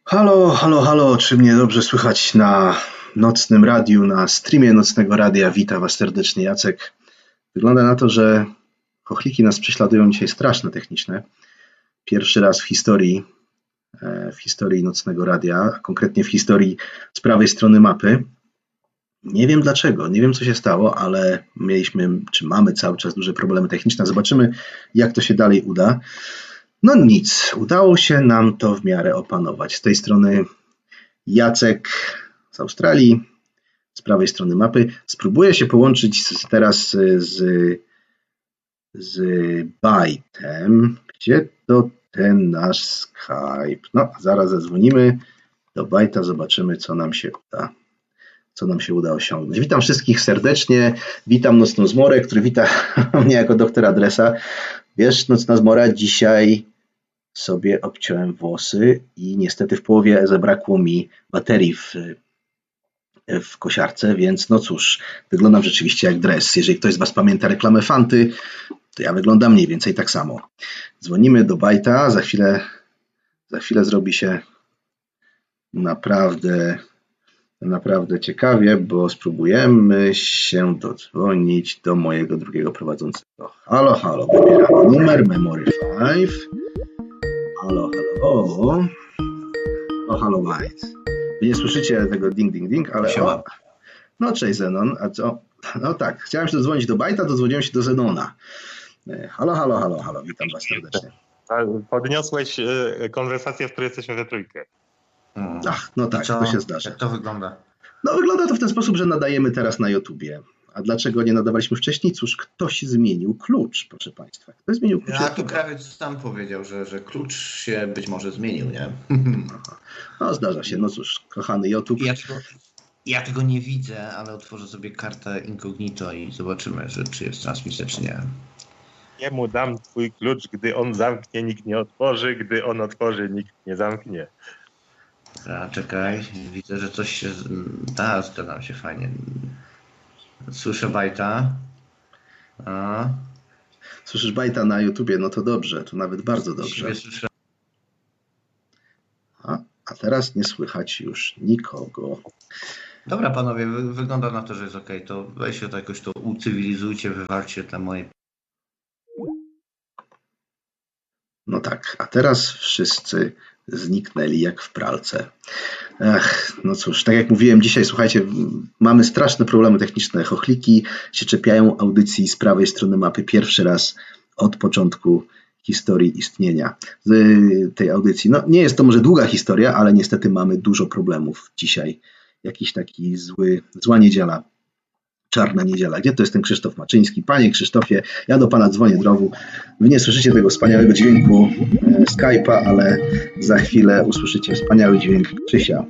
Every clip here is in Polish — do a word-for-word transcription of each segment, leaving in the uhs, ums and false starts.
Halo, halo, halo, czy mnie dobrze słychać na nocnym radiu, na streamie nocnego radia? Witam Was serdecznie, Jacek. Wygląda na to, że chochliki nas prześladują dzisiaj straszne techniczne. Pierwszy raz w historii, e, w historii nocnego radia, a konkretnie w historii z prawej strony mapy. Nie wiem dlaczego, nie wiem co się stało, ale mieliśmy, czy mamy cały czas duże problemy techniczne. Zobaczymy, jak to się dalej uda. No nic, udało się nam to w miarę opanować. Z tej strony Jacek z Australii, z prawej strony mapy. Spróbuję się połączyć z, teraz z, z Bytem. Gdzie to ten nasz Skype? No, zaraz zadzwonimy do Byta, zobaczymy, co nam się uda. Co nam się uda osiągnąć. Witam wszystkich serdecznie. Witam Nocną Zmorę, który wita mnie jako doktor Adresa. Wiesz, Nocna Zmora, dzisiaj sobie obciąłem włosy i niestety w połowie zabrakło mi baterii w, w kosiarce, więc no cóż, wyglądam rzeczywiście jak dres. Jeżeli ktoś z Was pamięta reklamę Fanty, to ja wyglądam mniej więcej tak samo. Dzwonimy do Byta, za chwilę, za chwilę zrobi się naprawdę, naprawdę ciekawie, bo spróbujemy się dodzwonić do mojego drugiego prowadzącego. Halo, halo, wybieramy numer Memory pięć. Halo, halo. O, halo, Byte. Wy nie słyszycie tego ding, ding, ding, ale... O, no, cześć, Zenon. A co? No tak, chciałem się dodzwonić do Byta, dodzwoniłem się do Zenona. Halo, halo, halo, halo, witam Was serdecznie. Podniosłeś y, konwersację, w której jesteśmy we trójkę. Hmm. Ach, no tak, to się zdarza. Jak to wygląda? No wygląda to w ten sposób, że nadajemy teraz na YouTubie. A dlaczego nie nadawaliśmy wcześniej? Cóż, ktoś zmienił klucz, proszę Państwa. Ktoś zmienił klucz. Ja tu krawiec sam powiedział, że, że klucz się być może zmienił, nie? No zdarza się, no cóż, kochany YouTube. Ja tego, ja tego nie widzę, ale otworzę sobie kartę incognito i zobaczymy, że, czy jest transmisja, czy nie. Jemu dam twój klucz, gdy on zamknie, nikt nie otworzy, gdy on otworzy, nikt nie zamknie. A, czekaj, widzę, że coś się... Da, zgadam się fajnie. Słyszę Byta. A. Słyszysz Byta na YouTubie, no to dobrze, to nawet bardzo dobrze. Słyszę. A, a teraz nie słychać już nikogo. Dobra, panowie, wy, wygląda na to, że jest ok. To weźcie to jakoś to ucywilizujcie, wywalcie te moje... No tak, a teraz wszyscy zniknęli jak w pralce. Ech, no cóż, tak jak mówiłem dzisiaj, słuchajcie, mamy straszne problemy techniczne. Chochliki się czepiają audycji z prawej strony mapy pierwszy raz od początku historii istnienia tej audycji. No nie jest to może długa historia, ale niestety mamy dużo problemów dzisiaj. Jakiś taki zły, zła niedziela. Czarna niedziela. Gdzie to jest ten Krzysztof Maczyński? Panie Krzysztofie, ja do Pana dzwonię drogu. Wy nie słyszycie tego wspaniałego dźwięku e, Skype'a, ale za chwilę usłyszycie wspaniały dźwięk Krzysia.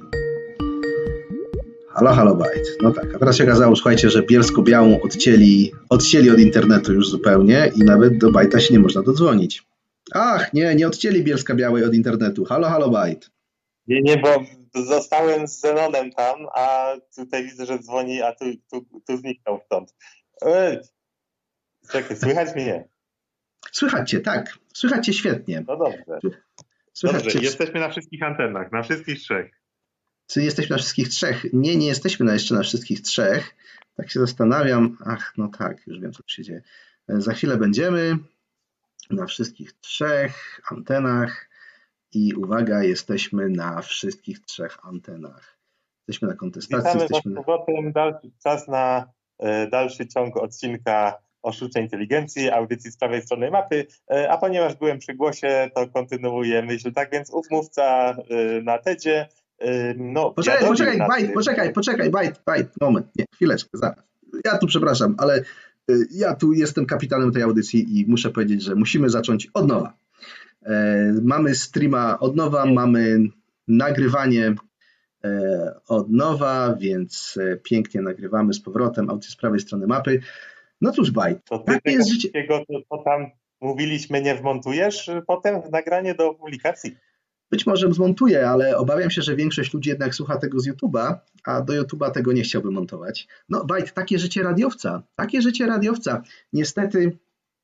Halo, halo, Byte. No tak, a teraz się okazało, słuchajcie, że Bielsko-Białą odcięli, odcięli od internetu już zupełnie i nawet do Byta się nie można dodzwonić. Ach, nie, nie odcięli Bielska-Białej od internetu. Halo, halo, Byte. Nie, nie, bo zostałem z Zenonem tam, a tutaj widzę, że dzwoni, a tu, tu, tu zniknął stąd. Ej, czekaj, słychać mnie? Słychać cię, tak. Słychać cię świetnie. No dobrze. Słychać dobrze, cię... jesteśmy na wszystkich antenach, na wszystkich trzech. Czy jesteśmy na wszystkich trzech? Nie, nie jesteśmy na jeszcze na wszystkich trzech. Tak się zastanawiam. Ach, no tak, już wiem, co tu się dzieje. Za chwilę będziemy na wszystkich trzech antenach i uwaga, jesteśmy na wszystkich trzech antenach. Jesteśmy na kontestacji. Witamy jesteśmy Was z powrotem. Dalszy czas na e, dalszy ciąg odcinka o sztucznej inteligencji, audycji z prawej strony mapy, e, a ponieważ byłem przy głosie, to kontynuuję myśl. Tak więc ów mówca e, na tedzie. E, no, poczekaj, poczekaj, Byte, poczekaj, poczekaj, Byte, Byte, moment, nie, chwileczkę, zaraz. Ja tu przepraszam, ale y, ja tu jestem kapitanem tej audycji i muszę powiedzieć, że musimy zacząć od nowa. E, mamy streama od nowa, mamy nagrywanie e, od nowa, więc e, pięknie nagrywamy z powrotem audycję z prawej strony mapy. No cóż, Byte, to ty takie tego jest życie. wszystkiego, co, co tam mówiliśmy, nie wmontujesz potem w nagranie do publikacji? Być może zmontuję, ale obawiam się, że większość ludzi jednak słucha tego z YouTube'a, a do YouTube'a tego nie chciałbym montować. No, Byte, takie życie radiowca, takie życie radiowca. Niestety,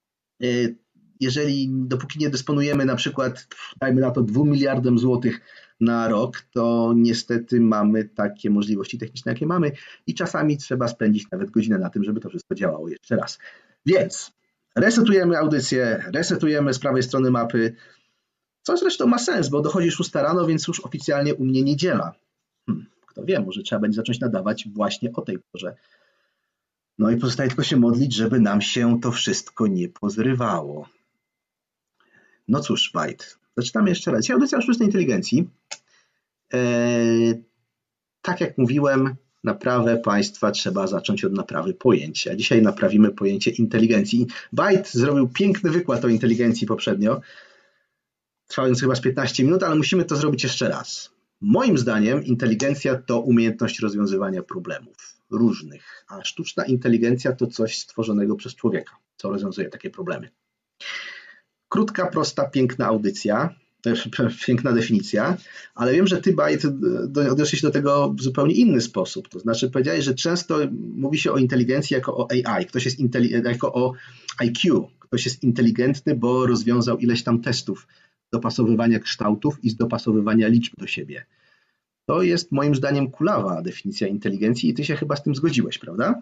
jeżeli dopóki nie dysponujemy na przykład, dajmy na to, dwóm miliardem złotych na rok, to niestety mamy takie możliwości techniczne, jakie mamy i czasami trzeba spędzić nawet godzinę na tym, żeby to wszystko działało jeszcze raz. Więc resetujemy audycję, resetujemy z prawej strony mapy, co zresztą ma sens, bo dochodzi szósta rano, więc już oficjalnie u mnie niedziela. Hmm, kto wie, może trzeba będzie zacząć nadawać właśnie o tej porze. No i pozostaje tylko się modlić, żeby nam się to wszystko nie pozrywało. No cóż, Bajt, zaczynamy jeszcze raz. Dzisiaj audycja o sztucznej inteligencji. Eee, tak jak mówiłem, naprawę państwa trzeba zacząć od naprawy pojęcia. Dzisiaj naprawimy pojęcie inteligencji. Bajt zrobił piękny wykład o inteligencji poprzednio, trwając chyba z piętnaście minut, ale musimy to zrobić jeszcze raz. Moim zdaniem inteligencja to umiejętność rozwiązywania problemów różnych, a sztuczna inteligencja to coś stworzonego przez człowieka, co rozwiązuje takie problemy. Krótka, prosta, piękna audycja, piękna definicja, ale wiem, że ty, Bajt, odeszłeś do tego w zupełnie inny sposób. To znaczy powiedziałeś, że często mówi się o inteligencji jako o A I, ktoś jest jako o I Q, ktoś jest inteligentny, bo rozwiązał ileś tam testów dopasowywania kształtów i z dopasowywania liczb do siebie. To jest moim zdaniem kulawa definicja inteligencji i ty się chyba z tym zgodziłeś, prawda?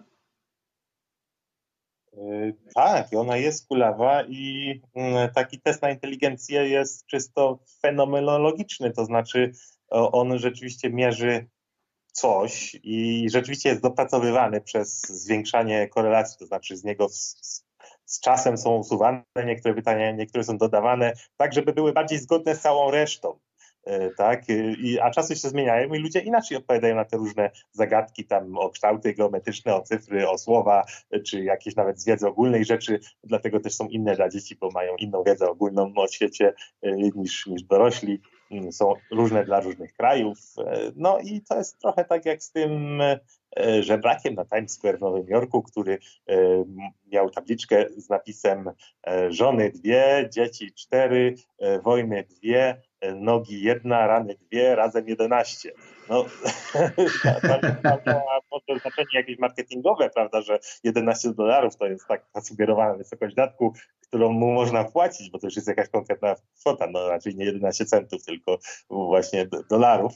Tak, ona jest kulawa i taki test na inteligencję jest czysto fenomenologiczny, to znaczy on rzeczywiście mierzy coś i rzeczywiście jest dopracowywany przez zwiększanie korelacji, to znaczy z niego z, z czasem są usuwane niektóre pytania, niektóre są dodawane, tak żeby były bardziej zgodne z całą resztą. Tak? I, a czasy się zmieniają i ludzie inaczej odpowiadają na te różne zagadki tam o kształty geometryczne, o cyfry, o słowa, czy jakieś nawet z wiedzy ogólnej rzeczy, dlatego też są inne dla dzieci, bo mają inną wiedzę ogólną o świecie niż, niż dorośli. Są różne dla różnych krajów. No i to jest trochę tak jak z tym żebrakiem na Times Square w Nowym Jorku, który miał tabliczkę z napisem żony dwie, dzieci cztery, wojny dwie, nogi jedna, rany dwie, razem jedenaście. No, to ma może znaczenie jakieś marketingowe, prawda, że jedenaście dolarów to jest tak zasugerowana wysokość datku, którą mu można płacić, bo to już jest jakaś konkretna kwota, no raczej nie jedenaście centów, tylko właśnie dolarów.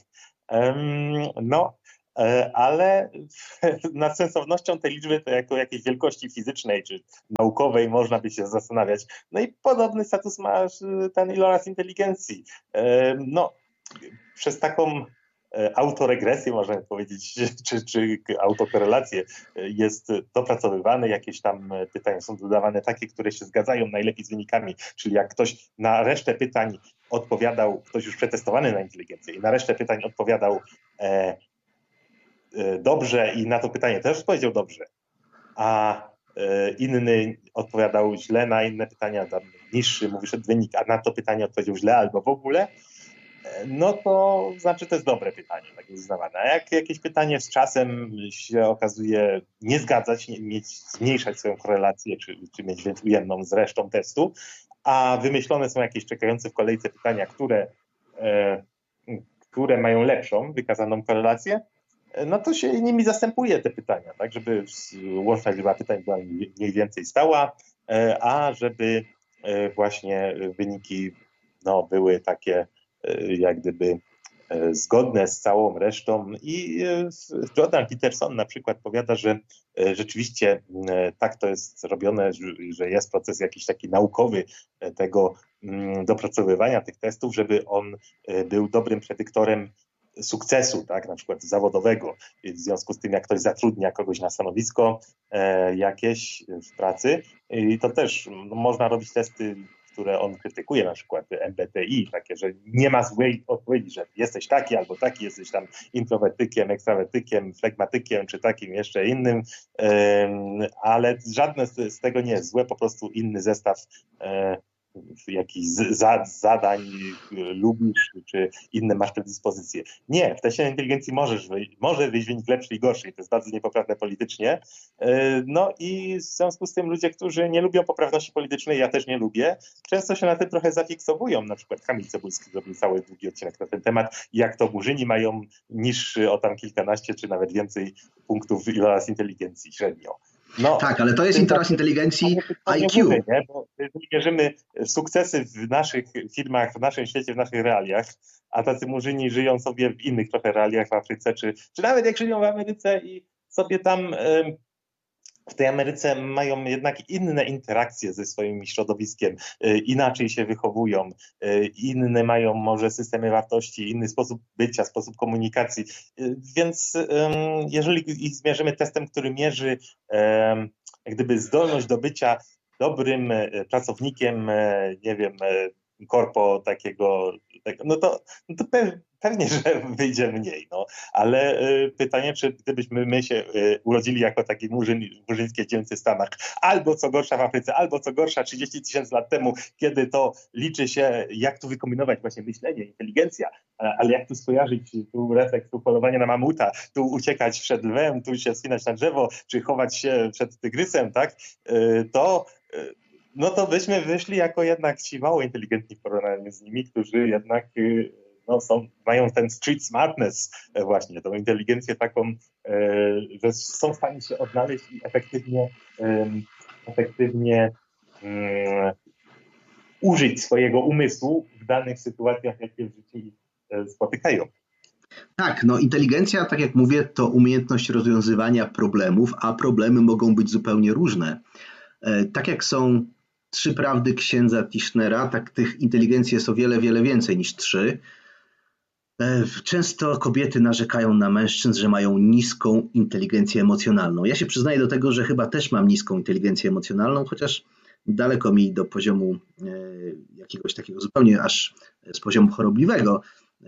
No, ale nad sensownością tej liczby to jako jakiejś wielkości fizycznej czy naukowej można by się zastanawiać. No i podobny status ma ten iloraz inteligencji. No, przez taką autoregresję, możemy powiedzieć, czy, czy autokorelację jest dopracowywany, jakieś tam pytania są dodawane takie, które się zgadzają najlepiej z wynikami, czyli jak ktoś na resztę pytań odpowiadał, ktoś już przetestowany na inteligencję i na resztę pytań odpowiadał e, e, dobrze i na to pytanie też odpowiedział dobrze, a e, inny odpowiadał źle na inne pytania, tam niższy, mówisz wynik, a na to pytanie odpowiedział źle albo w ogóle, no to znaczy to jest dobre pytanie, tak jest uznawane. A jak jakieś pytanie z czasem się okazuje nie zgadzać, nie, mieć, zmniejszać swoją korelację, czy, czy mieć więc ujemną z resztą testu, a wymyślone są jakieś czekające w kolejce pytania, które, e, które mają lepszą wykazaną korelację, no to się nimi zastępuje te pytania, tak, żeby łączna liczba pytań była mniej więcej stała, e, a żeby e, właśnie wyniki no, były takie jak gdyby zgodne z całą resztą. I Jordan Peterson na przykład powiada, że rzeczywiście tak to jest robione, że jest proces jakiś taki naukowy tego dopracowywania tych testów, żeby on był dobrym predyktorem sukcesu, tak, na przykład zawodowego. W związku z tym, jak ktoś zatrudnia kogoś na stanowisko e, jakieś w pracy, i to też no, można robić testy, które on krytykuje, na przykład M B T I, takie, że nie ma złej odpowiedzi, że jesteś taki albo taki, jesteś tam introwertykiem, ekstrawertykiem, flegmatykiem, czy takim jeszcze innym, ale żadne z tego nie jest złe, po prostu inny zestaw jakichś zadań lubisz, czy inne masz predyspozycje. Nie, w teście inteligencji możesz wyjść, może wyjść wynik lepszy i gorszy i to jest bardzo niepoprawne politycznie. No i w związku z tym ludzie, którzy nie lubią poprawności politycznej, ja też nie lubię, często się na tym trochę zafiksowują. Na przykład Kamil Cebulski zrobił cały długi odcinek na ten temat, jak to Murzyni mają niższy o tam kilkanaście, czy nawet więcej punktów iloraz inteligencji średnio. No, tak, ale to jest interes inteligencji I Q. Mówię, nie? Bo jeżeli mierzymy sukcesy w naszych firmach, w naszym świecie, w naszych realiach, a tacy murzyni żyją sobie w innych trochę realiach w Afryce, czy, czy nawet jak żyją w Ameryce i sobie tam w tej Ameryce mają jednak inne interakcje ze swoim środowiskiem, inaczej się wychowują, inne mają może systemy wartości, inny sposób bycia, sposób komunikacji. Więc jeżeli ich zmierzymy testem, który mierzy jak gdyby zdolność do bycia dobrym pracownikiem, nie wiem, korpo takiego, no to, no to pewnie, że wyjdzie mniej, no. Ale pytanie, czy gdybyśmy my się urodzili jako taki murzyn, murzyńskie dzielnice w Stanach, albo co gorsza w Afryce, albo co gorsza trzydzieści tysięcy lat temu, kiedy to liczy się, jak tu wykombinować właśnie myślenie, inteligencja, ale jak tu skojarzyć, tu refleks, tu polowanie na mamuta, tu uciekać przed lwem, tu się wspinać na drzewo, czy chować się przed tygrysem, tak, to no to byśmy wyszli jako jednak ci mało inteligentni w porównaniu z nimi, którzy jednak no, są, mają ten street smartness właśnie, tą inteligencję taką, że są w stanie się odnaleźć i efektywnie, efektywnie um, użyć swojego umysłu w danych sytuacjach, jakie w życiu ich spotykają. Tak, no inteligencja, tak jak mówię, to umiejętność rozwiązywania problemów, a problemy mogą być zupełnie różne. Tak jak są trzy prawdy księdza Tischnera, tak tych inteligencji jest o wiele, wiele więcej niż trzy. Często kobiety narzekają na mężczyzn, że mają niską inteligencję emocjonalną. Ja się przyznaję do tego, że chyba też mam niską inteligencję emocjonalną, chociaż daleko mi do poziomu jakiegoś takiego zupełnie aż z poziomu chorobliwego.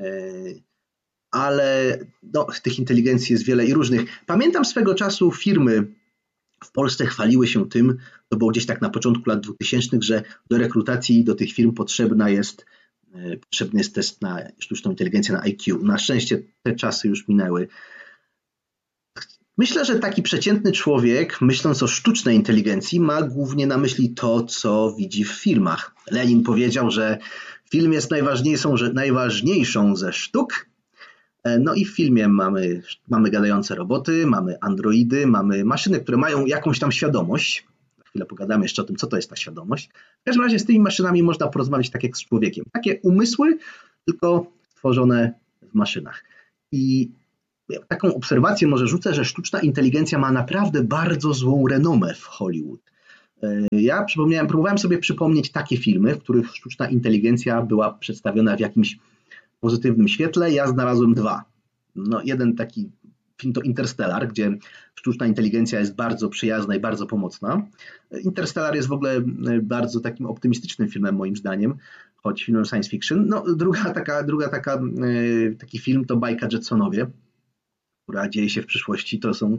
Ale no, tych inteligencji jest wiele i różnych. Pamiętam swego czasu firmy w Polsce chwaliły się tym, to było gdzieś tak na początku lat dwutysięcznych, że do rekrutacji do tych firm potrzebna jest, potrzebny jest test na sztuczną inteligencję, na I Q. Na szczęście te czasy już minęły. Myślę, że taki przeciętny człowiek, myśląc o sztucznej inteligencji, ma głównie na myśli to, co widzi w filmach. Lenin powiedział, że film jest najważniejszą, że najważniejszą ze sztuk. No i w filmie mamy, mamy gadające roboty, mamy androidy, mamy maszyny, które mają jakąś tam świadomość. Za chwilę pogadamy jeszcze o tym, co to jest ta świadomość. W każdym razie z tymi maszynami można porozmawiać tak jak z człowiekiem. Takie umysły, tylko stworzone w maszynach. I taką obserwację może rzucę, że sztuczna inteligencja ma naprawdę bardzo złą renomę w Hollywood. Ja przypomniałem, próbowałem sobie przypomnieć takie filmy, w których sztuczna inteligencja była przedstawiona w jakimś pozytywnym świetle. Ja znalazłem dwa. No, jeden taki film to Interstellar, gdzie sztuczna inteligencja jest bardzo przyjazna i bardzo pomocna. Interstellar jest w ogóle bardzo takim optymistycznym filmem moim zdaniem, choć filmem science fiction. No, druga taka, druga taka, taki film to bajka Jetsonowie, która dzieje się w przyszłości. To są,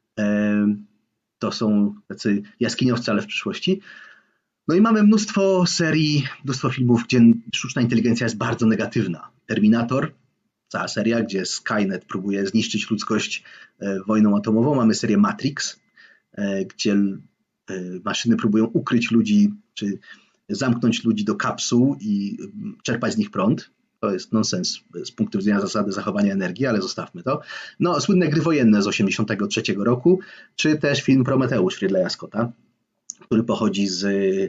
to są tacy jaskiniowcy, ale w przyszłości. No i mamy mnóstwo serii, mnóstwo filmów, gdzie sztuczna inteligencja jest bardzo negatywna. Terminator, cała seria, gdzie Skynet próbuje zniszczyć ludzkość wojną atomową. Mamy serię Matrix, gdzie maszyny próbują ukryć ludzi, czy zamknąć ludzi do kapsuł i czerpać z nich prąd. To jest nonsens z punktu widzenia zasady zachowania energii, ale zostawmy to. No, słynne Gry wojenne z osiemdziesiątego trzeciego roku, czy też film Prometeusz Ridleya Scotta, który pochodzi z,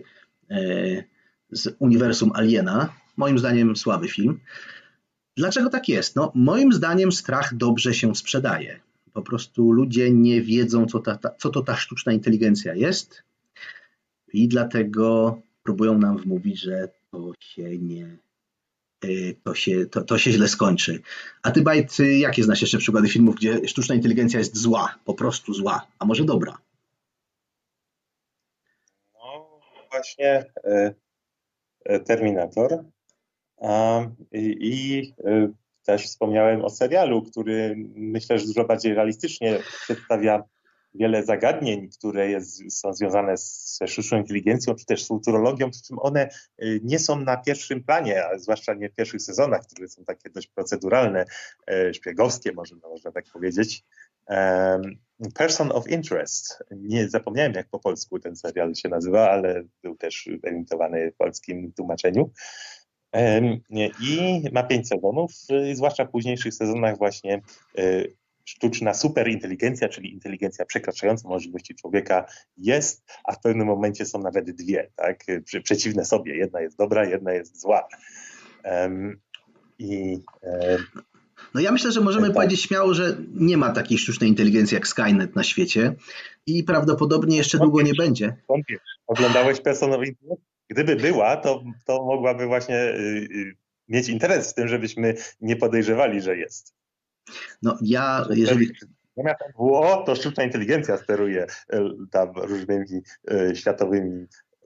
z uniwersum Aliena. Moim zdaniem słaby film. Dlaczego tak jest? No, moim zdaniem strach dobrze się sprzedaje. Po prostu ludzie nie wiedzą, co, ta, ta, co to ta sztuczna inteligencja jest i dlatego próbują nam wmówić, że to się nie, to się, to, to się źle skończy. A ty, Bajt, jakie znasz jeszcze przykłady filmów, gdzie sztuczna inteligencja jest zła, po prostu zła, a może dobra? No właśnie Terminator. I, i też wspomniałem o serialu, który myślę, że dużo bardziej realistycznie przedstawia wiele zagadnień, które jest, są związane ze sztuczną inteligencją, czy też z futurologią, przy czym one nie są na pierwszym planie, a zwłaszcza nie w pierwszych sezonach, które są takie dość proceduralne, szpiegowskie, można, można tak powiedzieć. Person of Interest. Nie zapomniałem, jak po polsku ten serial się nazywa, ale był też emitowany w polskim tłumaczeniu. I ma pięć sezonów, zwłaszcza w późniejszych sezonach właśnie sztuczna superinteligencja, czyli inteligencja przekraczająca możliwości człowieka jest, a w pewnym momencie są nawet dwie, tak? Przeciwne sobie. Jedna jest dobra, jedna jest zła. Um, i, um, No ja myślę, że możemy tak. powiedzieć śmiało, że nie ma takiej sztucznej inteligencji jak Skynet na świecie i prawdopodobnie jeszcze długo nie będzie. Wątpię. Oglądałeś Person of Interest? Gdyby była, to, to mogłaby właśnie y, y, mieć interes w tym, żebyśmy nie podejrzewali, że jest. No ja, jeżeli... Zamiast W O, to sztuczna inteligencja steruje y, tam różnymi y, światowymi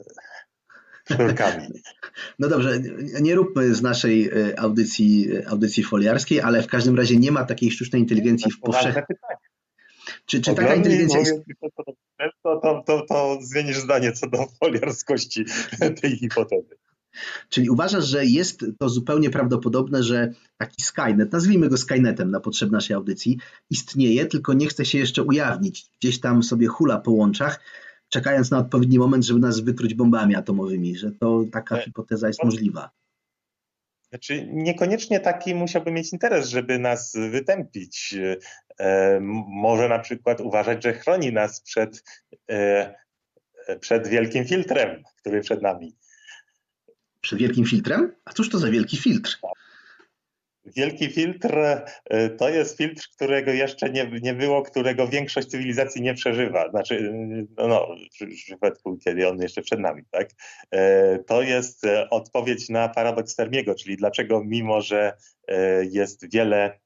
sznurkami. No dobrze, nie róbmy z naszej audycji, audycji foliarskiej, ale w każdym razie nie ma takiej sztucznej inteligencji w powszechnym... Czy, czy taka inteligencja jest... To, to, to, to zmienisz zdanie co do foliarskości tej hipotezy. Czyli uważasz, że jest to zupełnie prawdopodobne, że taki Skynet, nazwijmy go Skynetem na potrzeby naszej audycji, istnieje, tylko nie chce się jeszcze ujawnić. Gdzieś tam sobie hula po łączach, czekając na odpowiedni moment, żeby nas wytruć bombami atomowymi, że to taka hipoteza jest możliwa. Znaczy, niekoniecznie taki musiałby mieć interes, żeby nas wytępić. E, może na przykład uważać, że chroni nas przed, e, przed wielkim filtrem, który przed nami. Przed wielkim filtrem? A cóż to za wielki filtr? Wielki filtr to jest filtr, którego jeszcze nie, nie było, którego większość cywilizacji nie przeżywa. Znaczy, no, no w przypadku, kiedy on jeszcze przed nami, tak? To jest odpowiedź na paradoks Fermiego, czyli dlaczego mimo, że jest wiele,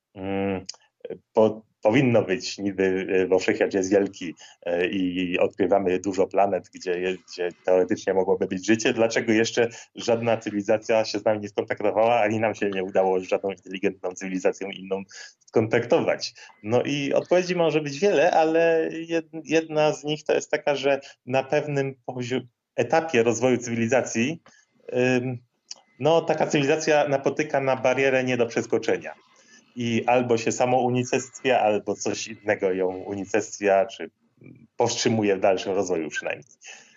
po, powinno być niby, bo wszechświat jest wielki i odkrywamy dużo planet, gdzie, gdzie teoretycznie mogłoby być życie, dlaczego jeszcze żadna cywilizacja się z nami nie skontaktowała, ani nam się nie udało z żadną inteligentną cywilizacją inną skontaktować. No i odpowiedzi może być wiele, ale jedna z nich to jest taka, że na pewnym etapie rozwoju cywilizacji no taka cywilizacja napotyka na barierę nie do przeskoczenia. I albo się samo unicestwia, albo coś innego ją unicestwia, czy powstrzymuje w dalszym rozwoju przynajmniej.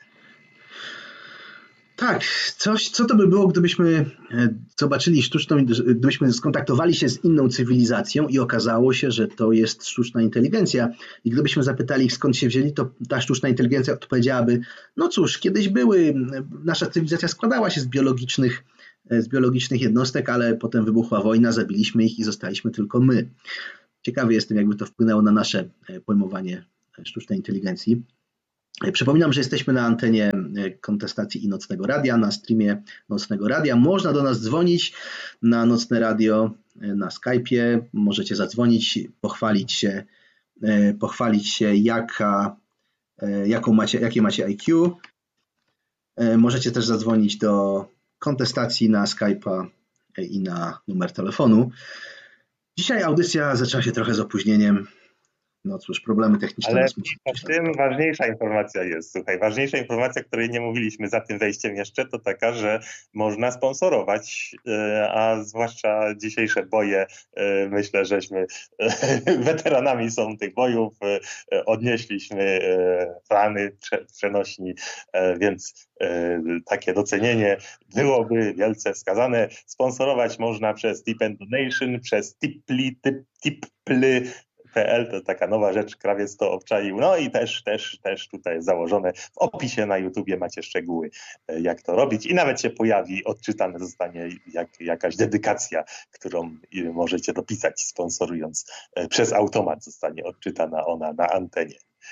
Tak, coś, co to by było, gdybyśmy zobaczyli sztuczną, gdybyśmy skontaktowali się z inną cywilizacją i okazało się, że to jest sztuczna inteligencja i gdybyśmy zapytali ich, skąd się wzięli, to ta sztuczna inteligencja odpowiedziałaby, no cóż, kiedyś były, nasza cywilizacja składała się z biologicznych z biologicznych jednostek, ale potem wybuchła wojna, zabiliśmy ich i zostaliśmy tylko my. Ciekawy jestem, jakby to wpłynęło na nasze pojmowanie sztucznej inteligencji. Przypominam, że jesteśmy na antenie Kontestacji i Nocnego Radia, na streamie Nocnego Radia. Można do nas dzwonić na Nocne Radio na Skype'ie. Możecie zadzwonić, pochwalić się, pochwalić się jaka, jaką macie, jakie macie I Q. Możecie też zadzwonić do Kontestacji na Skype'a i na numer telefonu. Dzisiaj audycja zaczęła się trochę z opóźnieniem. No cóż, problemy techniczne. Ale w tym ważniejsza informacja jest. Słuchaj, ważniejsza informacja, której nie mówiliśmy za tym wejściem jeszcze, to taka, że można sponsorować, a zwłaszcza dzisiejsze boje, myślę, żeśmy weteranami są tych bojów, odnieśliśmy rany przenośni, więc takie docenienie byłoby wielce wskazane. Sponsorować można przez Tip and Donation, przez Tipli, tip, Tiply, P L, to taka nowa rzecz, krawiec to obczaił. No i też, też, też tutaj jest założone. W opisie na YouTubie macie szczegóły, jak to robić i nawet się pojawi, odczytane zostanie jak, jakaś dedykacja, którą możecie dopisać, sponsorując. Przez automat zostanie odczytana ona na antenie.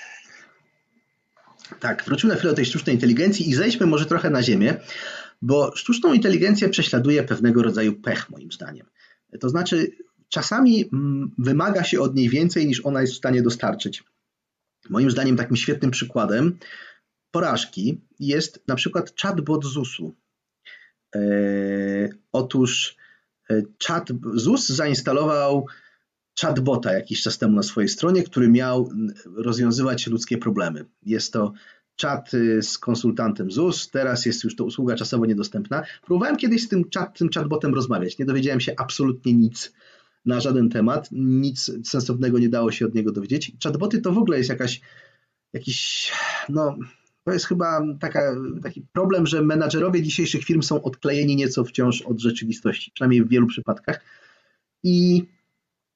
Tak, wrócimy na chwilę do tej sztucznej inteligencji i zejdźmy może trochę na ziemię, bo sztuczną inteligencję prześladuje pewnego rodzaju pech, moim zdaniem. To znaczy czasami wymaga się od niej więcej, niż ona jest w stanie dostarczyć. Moim zdaniem takim świetnym przykładem porażki jest na przykład chatbot zusu. E, otóż chat, Z U S zainstalował chatbota jakiś czas temu na swojej stronie, który miał rozwiązywać ludzkie problemy. Jest to czat z konsultantem Z U S, teraz jest już to usługa czasowo niedostępna. Próbowałem kiedyś z tym, chat, tym chatbotem rozmawiać, nie dowiedziałem się absolutnie nic na żaden temat, nic sensownego nie dało się od niego dowiedzieć. Chatboty to w ogóle jest jakaś, jakiś, no to jest chyba taka, taki problem, że menadżerowie dzisiejszych firm są odklejeni nieco wciąż od rzeczywistości, przynajmniej w wielu przypadkach. I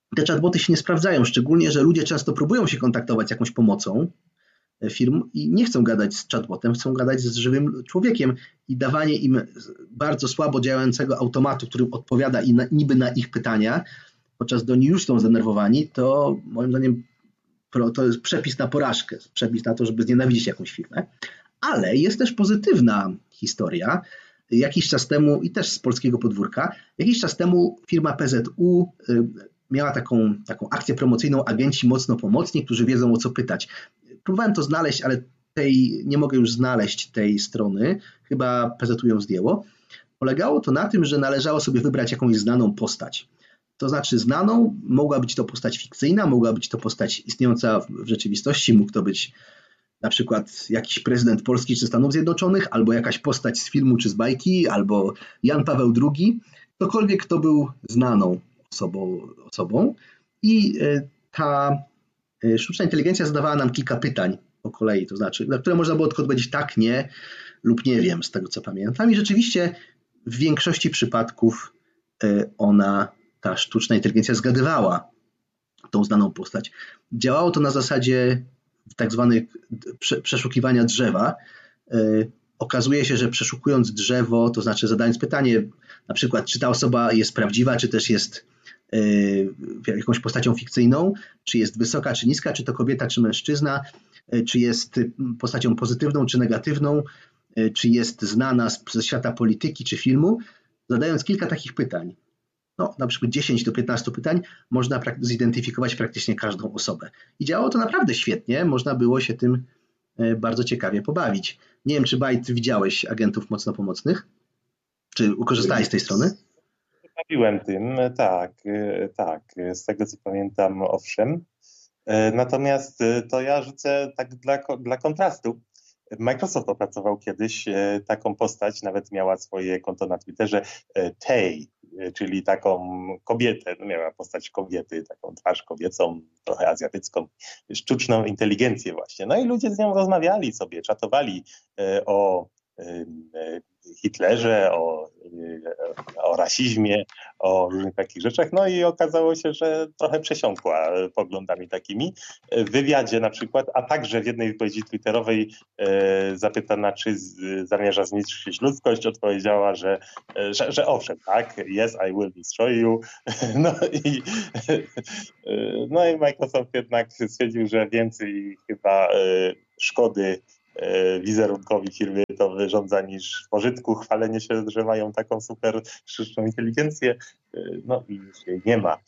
te chatboty się nie sprawdzają, szczególnie, że ludzie często próbują się kontaktować z jakąś pomocą firm i nie chcą gadać z chatbotem, chcą gadać z żywym człowiekiem i dawanie im bardzo słabo działającego automatu, który odpowiada i na, niby na ich pytania, podczas gdy oni już są zdenerwowani, to moim zdaniem to jest przepis na porażkę, przepis na to, żeby znienawidzić jakąś firmę. Ale jest też pozytywna historia. Jakiś czas temu, i też z polskiego podwórka, jakiś czas temu firma P Z U miała taką, taką akcję promocyjną Agenci Mocno Pomocni, którzy wiedzą, o co pytać. Próbowałem to znaleźć, ale tej, nie mogę już znaleźć tej strony. Chyba P Z U ją zdjęło. Polegało to na tym, że należało sobie wybrać jakąś znaną postać. To znaczy znaną, mogła być to postać fikcyjna, mogła być to postać istniejąca w rzeczywistości, mógł to być na przykład jakiś prezydent Polski czy Stanów Zjednoczonych, albo jakaś postać z filmu czy z bajki, albo Jan Paweł drugi, ktokolwiek, kto był znaną osobą, osobą. I ta sztuczna inteligencja zadawała nam kilka pytań po kolei, to znaczy, na które można było tylko odpowiedzieć tak, nie lub nie wiem, z tego co pamiętam. I rzeczywiście w większości przypadków ona, ta sztuczna inteligencja zgadywała tą znaną postać. Działało to na zasadzie tak zwanych przeszukiwania drzewa. Okazuje się, że przeszukując drzewo, to znaczy zadając pytanie, na przykład czy ta osoba jest prawdziwa, czy też jest jakąś postacią fikcyjną, czy jest wysoka, czy niska, czy to kobieta, czy mężczyzna, czy jest postacią pozytywną, czy negatywną, czy jest znana ze świata polityki, czy filmu. Zadając kilka takich pytań, no, na przykład dziesięć do piętnastu pytań, można zidentyfikować praktycznie każdą osobę. I działało to naprawdę świetnie, można było się tym bardzo ciekawie pobawić. Nie wiem, czy Bajt widziałeś Agentów Mocno Pomocnych? Czy korzystałeś z tej strony? Bawiłem tym, tak, tak, z tego co pamiętam, owszem. Natomiast to ja rzucę tak dla, dla kontrastu. Microsoft opracował kiedyś taką postać, nawet miała swoje konto na Twitterze, Tay, czyli taką kobietę, no miała postać kobiety, taką twarz kobiecą, trochę azjatycką, sztuczną inteligencję właśnie. No i ludzie z nią rozmawiali sobie, czatowali o Hitlerze, o, o rasizmie, o różnych takich rzeczach. No i okazało się, że trochę przesiąkła poglądami takimi. W wywiadzie na przykład, a także w jednej wypowiedzi twitterowej e, zapytana, czy z, zamierza zniszczyć ludzkość, odpowiedziała, że, że, że owszem, tak, yes, I will destroy you. No i, no i Microsoft jednak stwierdził, że więcej chyba e, szkody wizerunkowi firmy to wyrządza niż pożytku. Chwalenie się, że mają taką super sztuczną inteligencję, no i już jej nie ma.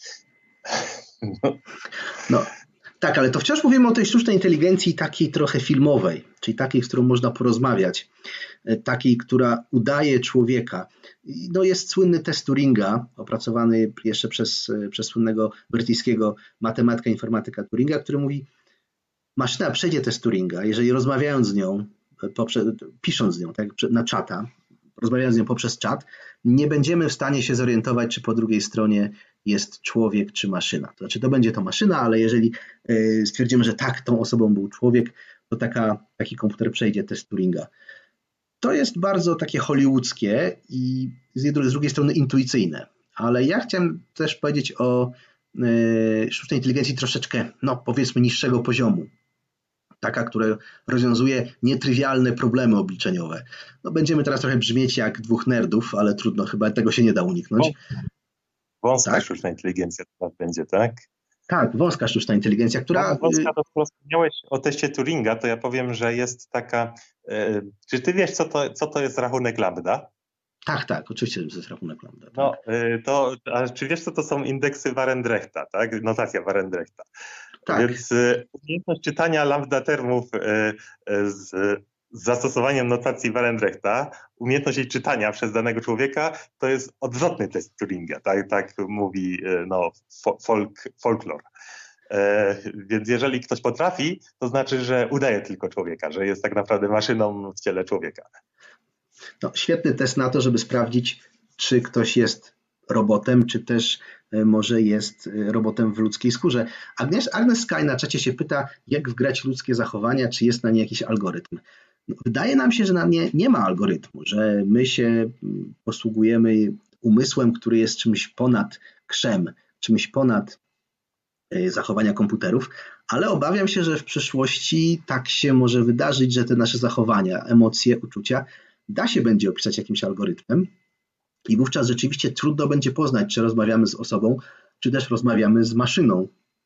No. no tak, ale to wciąż mówimy o tej sztucznej inteligencji takiej trochę filmowej, czyli takiej, z którą można porozmawiać, takiej, która udaje człowieka. No jest słynny test Turinga, opracowany jeszcze przez, przez słynnego brytyjskiego matematyka, informatyka Turinga, który mówi, maszyna przejdzie test Turinga, jeżeli rozmawiając z nią, poprzez, pisząc z nią tak, na czata, rozmawiając z nią poprzez czat, nie będziemy w stanie się zorientować, czy po drugiej stronie jest człowiek, czy maszyna. To znaczy, to będzie to maszyna, ale jeżeli stwierdzimy, że tak, tą osobą był człowiek, to taka, taki komputer przejdzie test Turinga. To jest bardzo takie hollywoodzkie i z drugiej strony intuicyjne. Ale ja chciałem też powiedzieć o sztucznej inteligencji troszeczkę, no powiedzmy, niższego poziomu. Taka, która rozwiązuje nietrywialne problemy obliczeniowe. No będziemy teraz trochę brzmieć jak dwóch nerdów, ale trudno, chyba tego się nie da uniknąć. Wąska tak? sztuczna inteligencja to będzie, tak? Tak, wąska sztuczna inteligencja, która... No, wąska, to skoro wspomniałeś o teście Turinga, to ja powiem, że jest taka... Yy, czy ty wiesz, co to, co to jest rachunek lambda? Tak, tak, oczywiście, że to jest rachunek lambda. Tak. No, yy, to, a czy wiesz, co to są indeksy Warendrechta, tak? Notacja Warendrechta. Tak. Więc yy, umiejętność czytania lambda termów yy, z, z zastosowaniem notacji Warendrechta, umiejętność jej czytania przez danego człowieka, to jest odwrotny test Turinga, tak, tak mówi yy, no, folk, folklor. E, więc jeżeli ktoś potrafi, to znaczy, że udaje tylko człowieka, że jest tak naprawdę maszyną w ciele człowieka. No, świetny test na to, żeby sprawdzić, czy ktoś jest robotem, czy też może jest robotem w ludzkiej skórze. Agnes, Agnes Sky na czacie się pyta, jak wgrać ludzkie zachowania, czy jest na nie jakiś algorytm. No, wydaje nam się, że na nie nie ma algorytmu, że my się posługujemy umysłem, który jest czymś ponad krzem, czymś ponad zachowania komputerów, ale obawiam się, że w przyszłości tak się może wydarzyć, że te nasze zachowania, emocje, uczucia da się będzie opisać jakimś algorytmem i wówczas rzeczywiście trudno będzie poznać, czy rozmawiamy z osobą, czy też rozmawiamy z maszyną.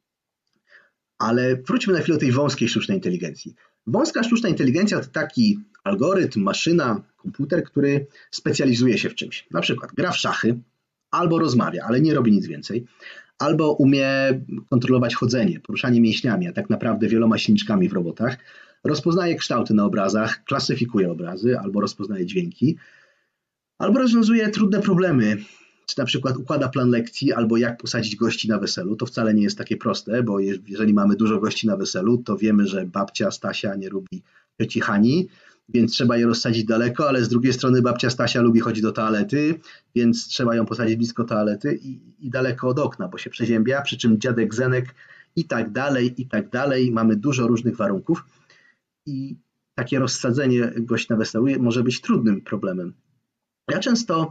Ale wróćmy na chwilę do tej wąskiej sztucznej inteligencji. Wąska sztuczna inteligencja to taki algorytm, maszyna, komputer, który specjalizuje się w czymś. Na przykład gra w szachy, albo rozmawia, ale nie robi nic więcej, albo umie kontrolować chodzenie, poruszanie mięśniami, a tak naprawdę wieloma silniczkami w robotach, rozpoznaje kształty na obrazach, klasyfikuje obrazy, albo rozpoznaje dźwięki, albo rozwiązuje trudne problemy, czy na przykład układa plan lekcji, albo jak posadzić gości na weselu. To wcale nie jest takie proste, bo jeżeli mamy dużo gości na weselu, to wiemy, że babcia Stasia nie lubi cioci Hani, więc trzeba je rozsadzić daleko, ale z drugiej strony babcia Stasia lubi chodzić do toalety, więc trzeba ją posadzić blisko toalety i, i daleko od okna, bo się przeziębia, przy czym dziadek Zenek i tak dalej, i tak dalej. Mamy dużo różnych warunków i takie rozsadzenie gości na weselu może być trudnym problemem. Ja często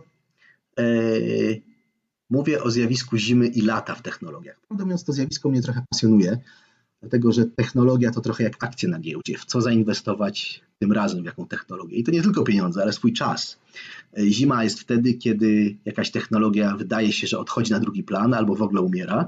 Yy, mówię o zjawisku zimy i lata w technologiach. Prawdę mówiąc, to zjawisko mnie trochę pasjonuje, dlatego że technologia to trochę jak akcje na giełdzie. W co zainwestować tym razem, w jaką technologię. I to nie tylko pieniądze, ale swój czas. Yy, zima jest wtedy, kiedy jakaś technologia wydaje się, że odchodzi na drugi plan albo w ogóle umiera,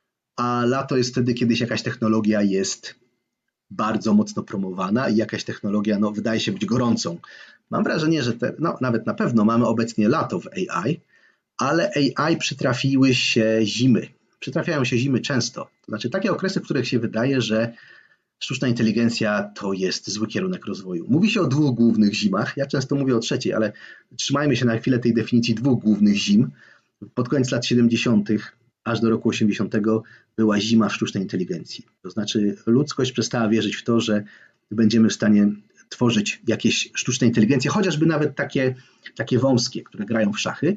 a lato jest wtedy, kiedy jakaś technologia jest bardzo mocno promowana i jakaś technologia no, wydaje się być gorącą. Mam wrażenie, że te, no, nawet na pewno mamy obecnie lato w A I, ale A I przytrafiły się zimy. Przytrafiają się zimy często. To znaczy takie okresy, w których się wydaje, że sztuczna inteligencja to jest zły kierunek rozwoju. Mówi się o dwóch głównych zimach. Ja często mówię o trzeciej, ale trzymajmy się na chwilę tej definicji dwóch głównych zim. Pod koniec lat siedemdziesiątych aż do roku osiemdziesiątego była zima w sztucznej inteligencji. To znaczy ludzkość przestała wierzyć w to, że będziemy w stanie tworzyć jakieś sztuczne inteligencje, chociażby nawet takie, takie wąskie, które grają w szachy.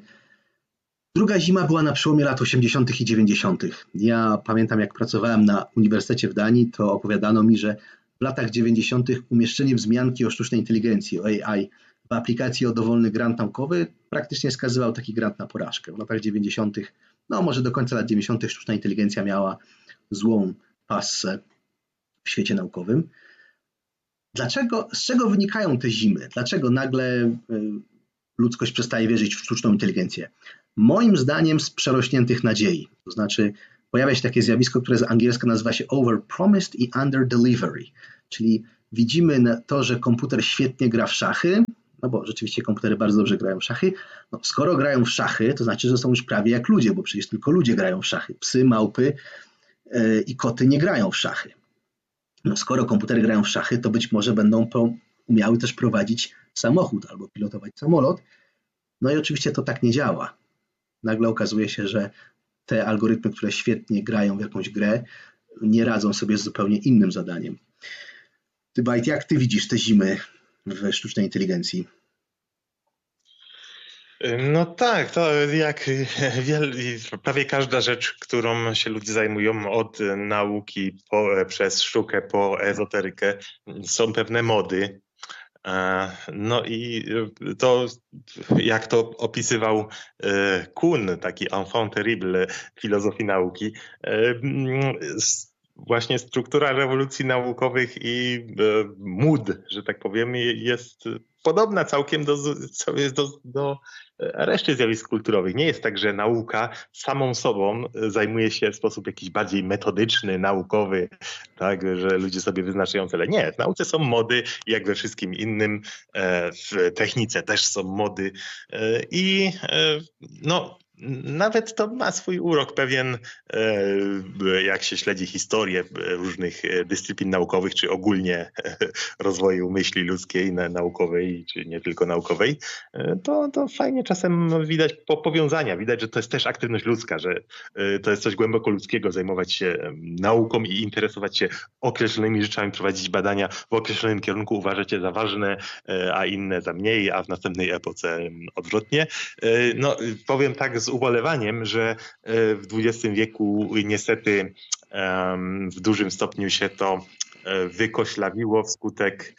Druga zima była na przełomie lat osiemdziesiątych i dziewięćdziesiątych. Ja pamiętam, jak pracowałem na uniwersytecie w Danii, to opowiadano mi, że w latach dziewięćdziesiątych umieszczenie wzmianki o sztucznej inteligencji, o A I w aplikacji o dowolny grant naukowy praktycznie skazywał taki grant na porażkę. W latach dziewięćdziesiątych, no może do końca lat dziewięćdziesiątych sztuczna inteligencja miała złą passę w świecie naukowym. Dlaczego, z czego wynikają te zimy? Dlaczego nagle ludzkość przestaje wierzyć w sztuczną inteligencję? Moim zdaniem z przerośniętych nadziei. To znaczy pojawia się takie zjawisko, które z angielska nazywa się overpromised i underdelivery. Czyli widzimy to, że komputer świetnie gra w szachy, no bo rzeczywiście komputery bardzo dobrze grają w szachy. No, skoro grają w szachy, to znaczy, że są już prawie jak ludzie, bo przecież tylko ludzie grają w szachy. Psy, małpy yy, i koty nie grają w szachy. No, skoro komputery grają w szachy, to być może będą po, umiały też prowadzić samochód albo pilotować samolot. No i oczywiście to tak nie działa. Nagle okazuje się, że te algorytmy, które świetnie grają w jakąś grę, nie radzą sobie z zupełnie innym zadaniem. Ty, Bajt, jak ty widzisz te zimy w sztucznej inteligencji? No tak, to jak wiel, prawie każda rzecz, którą się ludzie zajmują od nauki po, przez sztukę po ezoterykę, są pewne mody. No i to, jak to opisywał Kuhn, taki enfant terrible filozofii nauki, właśnie struktura rewolucji naukowych i mód, że tak powiem, jest podobna całkiem do, do, do reszty zjawisk kulturowych. Nie jest tak, że nauka samą sobą zajmuje się w sposób jakiś bardziej metodyczny, naukowy, tak, że ludzie sobie wyznaczają cele. Nie, w nauce są mody, jak we wszystkim innym, w technice też są mody i no nawet to ma swój urok pewien, jak się śledzi historię różnych dyscyplin naukowych, czy ogólnie rozwoju myśli ludzkiej, naukowej, czy nie tylko naukowej, to, to fajnie czasem widać powiązania, widać, że to jest też aktywność ludzka, że to jest coś głęboko ludzkiego, zajmować się nauką i interesować się określonymi rzeczami, prowadzić badania w określonym kierunku, uważać je za ważne, a inne za mniej, a w następnej epoce odwrotnie. No, powiem tak z ubolewaniem, że w dwudziestym wieku niestety w dużym stopniu się to wykoślawiło wskutek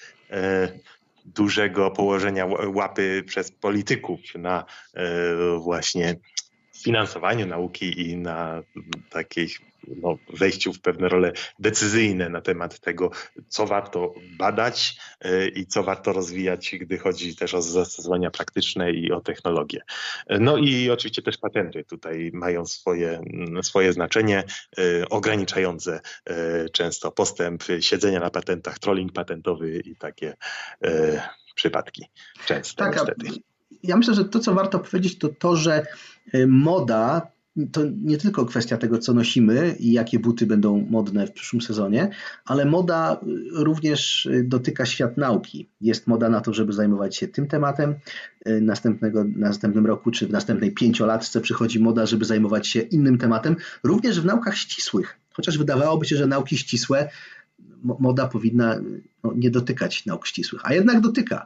dużego położenia łapy przez polityków na właśnie finansowaniu nauki i na takiej no, wejściu w pewne role decyzyjne na temat tego, co warto badać i co warto rozwijać, gdy chodzi też o zastosowania praktyczne i o technologię. No i oczywiście też patenty tutaj mają swoje, swoje znaczenie, ograniczające często postęp siedzenia na patentach, trolling patentowy i takie przypadki często tak, niestety. Ja myślę, że to, co warto powiedzieć, to to, że moda to nie tylko kwestia tego, co nosimy i jakie buty będą modne w przyszłym sezonie, ale moda również dotyka świat nauki. Jest moda na to, żeby zajmować się tym tematem. Następnego, następnym roku czy w następnej pięciolatce przychodzi moda, żeby zajmować się innym tematem, również w naukach ścisłych. Chociaż wydawałoby się, że nauki ścisłe, moda powinna no, nie dotykać nauk ścisłych, a jednak dotyka.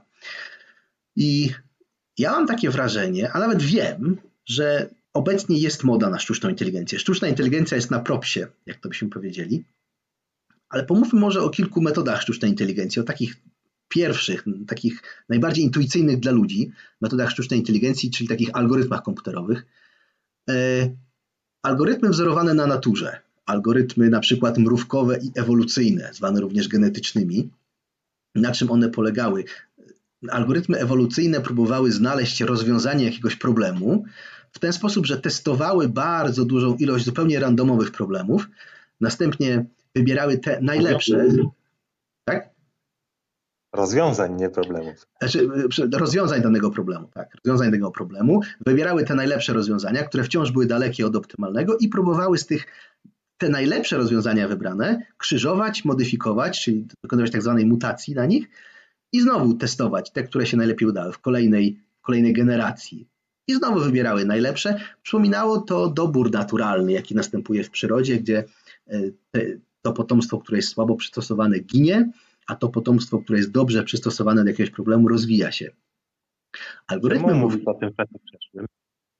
I ja mam takie wrażenie, a nawet wiem, że obecnie jest moda na sztuczną inteligencję. Sztuczna inteligencja jest na propsie, jak to byśmy powiedzieli. Ale pomówmy może o kilku metodach sztucznej inteligencji, o takich pierwszych, takich najbardziej intuicyjnych dla ludzi metodach sztucznej inteligencji, czyli takich algorytmach komputerowych. E, algorytmy wzorowane na naturze, algorytmy na przykład mrówkowe i ewolucyjne, zwane również genetycznymi. Na czym one polegały? Algorytmy ewolucyjne próbowały znaleźć rozwiązanie jakiegoś problemu w ten sposób, że testowały bardzo dużą ilość zupełnie randomowych problemów, następnie wybierały te najlepsze. Tak? Rozwiązań, nie problemów. Znaczy, rozwiązań danego problemu, tak. Rozwiązań danego problemu. Wybierały te najlepsze rozwiązania, które wciąż były dalekie od optymalnego i próbowały z tych te najlepsze rozwiązania wybrane krzyżować, modyfikować, czyli dokonywać tak zwanej mutacji na nich i znowu testować te, które się najlepiej udały w kolejnej, w kolejnej generacji. I znowu wybierały najlepsze. Przypominało to dobór naturalny, jaki następuje w przyrodzie, gdzie te, to potomstwo, które jest słabo przystosowane, ginie, a to potomstwo, które jest dobrze przystosowane do jakiegoś problemu, rozwija się. Algorytmy mówisz o tym czasie przeszłym?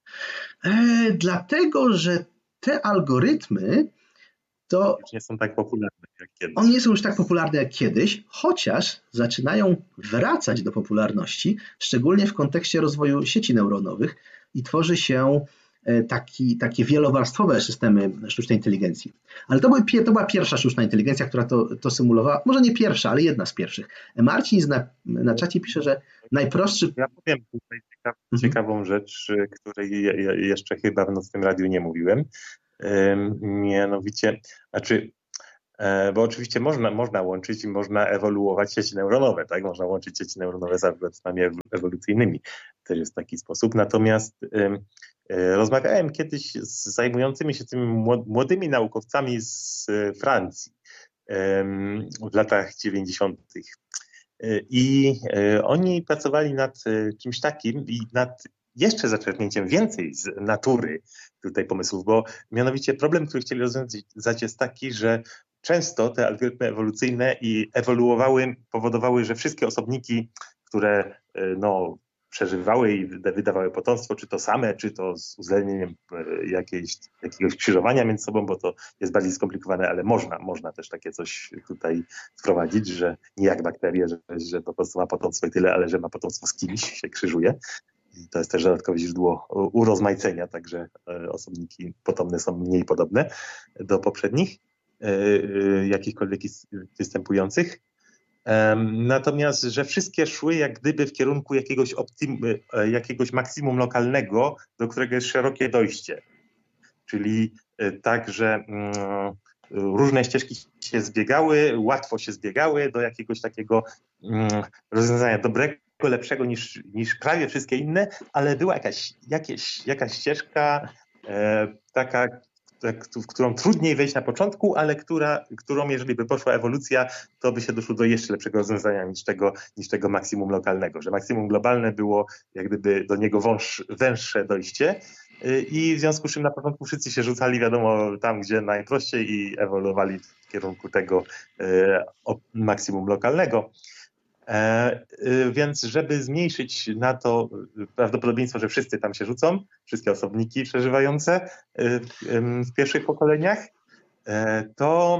E, dlatego, że te algorytmy to już nie są tak popularne jak kiedyś. One nie są już tak popularne jak kiedyś, chociaż zaczynają wracać do popularności, szczególnie w kontekście rozwoju sieci neuronowych i tworzy się taki, takie wielowarstwowe systemy sztucznej inteligencji. Ale to, były, to była pierwsza sztuczna inteligencja, która to, to symulowała. Może nie pierwsza, ale jedna z pierwszych. Marcin na, na czacie pisze, że najprostszy... Ja powiem tutaj ciekaw, mhm. ciekawą rzecz, której jeszcze chyba w Nocnym Radiu nie mówiłem. Mianowicie, znaczy, bo oczywiście można, można łączyć i można ewoluować sieci neuronowe, tak? Można łączyć sieci neuronowe z algorytmami ewolucyjnymi. Też jest taki sposób. Natomiast um, rozmawiałem kiedyś z zajmującymi się tymi młodymi naukowcami z Francji um, w latach dziewięćdziesiątych. I oni pracowali nad czymś takim i nad jeszcze zaczerpnięciem więcej z natury tutaj pomysłów, bo mianowicie problem, który chcieli rozwiązać jest taki, że często te algorytmy ewolucyjne i ewoluowały, powodowały, że wszystkie osobniki, które no, przeżywały i wydawały potomstwo, czy to same, czy to z uwzględnieniem jakiejś, jakiegoś krzyżowania między sobą, bo to jest bardziej skomplikowane, ale można, można też takie coś tutaj wprowadzić, że nie jak bakterie, że, że po prostu ma potomstwo i tyle, ale że ma potomstwo z kimś, się krzyżuje. I to jest też dodatkowe źródło urozmaicenia, także osobniki potomne są mniej podobne do poprzednich, jakichkolwiek występujących. Natomiast, że wszystkie szły jak gdyby w kierunku jakiegoś, optym, jakiegoś maksimum lokalnego, do którego jest szerokie dojście. Czyli tak, że różne ścieżki się zbiegały, łatwo się zbiegały do jakiegoś takiego rozwiązania dobrego, lepszego niż, niż prawie wszystkie inne, ale była jakaś, jakieś, jakaś ścieżka e, taka, w którą trudniej wejść na początku, ale która, którą jeżeli by poszła ewolucja, to by się doszło do jeszcze lepszego rozwiązania niż tego, niż tego maksimum lokalnego, że maksimum globalne było jak gdyby do niego wąż, węższe dojście i w związku z czym na początku wszyscy się rzucali wiadomo tam, gdzie najprościej i ewoluowali w kierunku tego e, maksimum lokalnego. E, więc żeby zmniejszyć na to prawdopodobieństwo, że wszyscy tam się rzucą, wszystkie osobniki przeżywające e, w pierwszych pokoleniach, e, to,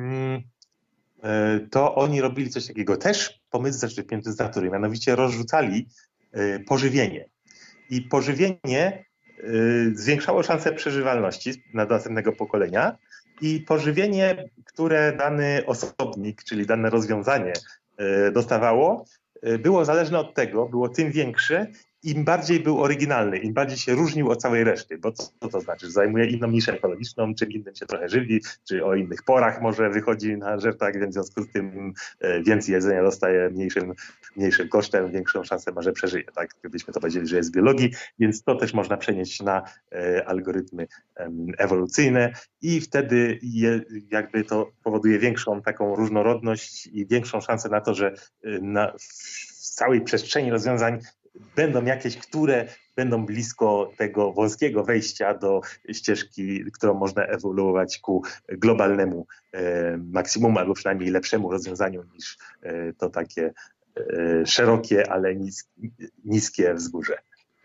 e, to oni robili coś takiego też, pomysł zaczerpnięty z natury, mianowicie rozrzucali e, pożywienie. I pożywienie zwiększało szanse przeżywalności dla następnego pokolenia i pożywienie, które dany osobnik, czyli dane rozwiązanie dostawało, było zależne od tego, było tym większe, im bardziej był oryginalny, im bardziej się różnił od całej reszty, bo co to znaczy? Zajmuje inną niszę ekologiczną, czym innym się trochę żywi, czy o innych porach może wychodzi na żertach, więc w związku z tym więcej jedzenia dostaje mniejszym, mniejszym kosztem, większą szansę może przeżyje, tak? Gdybyśmy to powiedzieli, że jest z biologii, więc to też można przenieść na e, algorytmy e, ewolucyjne i wtedy je, jakby to powoduje większą taką różnorodność i większą szansę na to, że na, w całej przestrzeni rozwiązań będą jakieś, które będą blisko tego wąskiego wejścia do ścieżki, którą można ewoluować ku globalnemu e, maksimum, albo przynajmniej lepszemu rozwiązaniu niż e, to takie e, szerokie, ale nis, niskie wzgórze.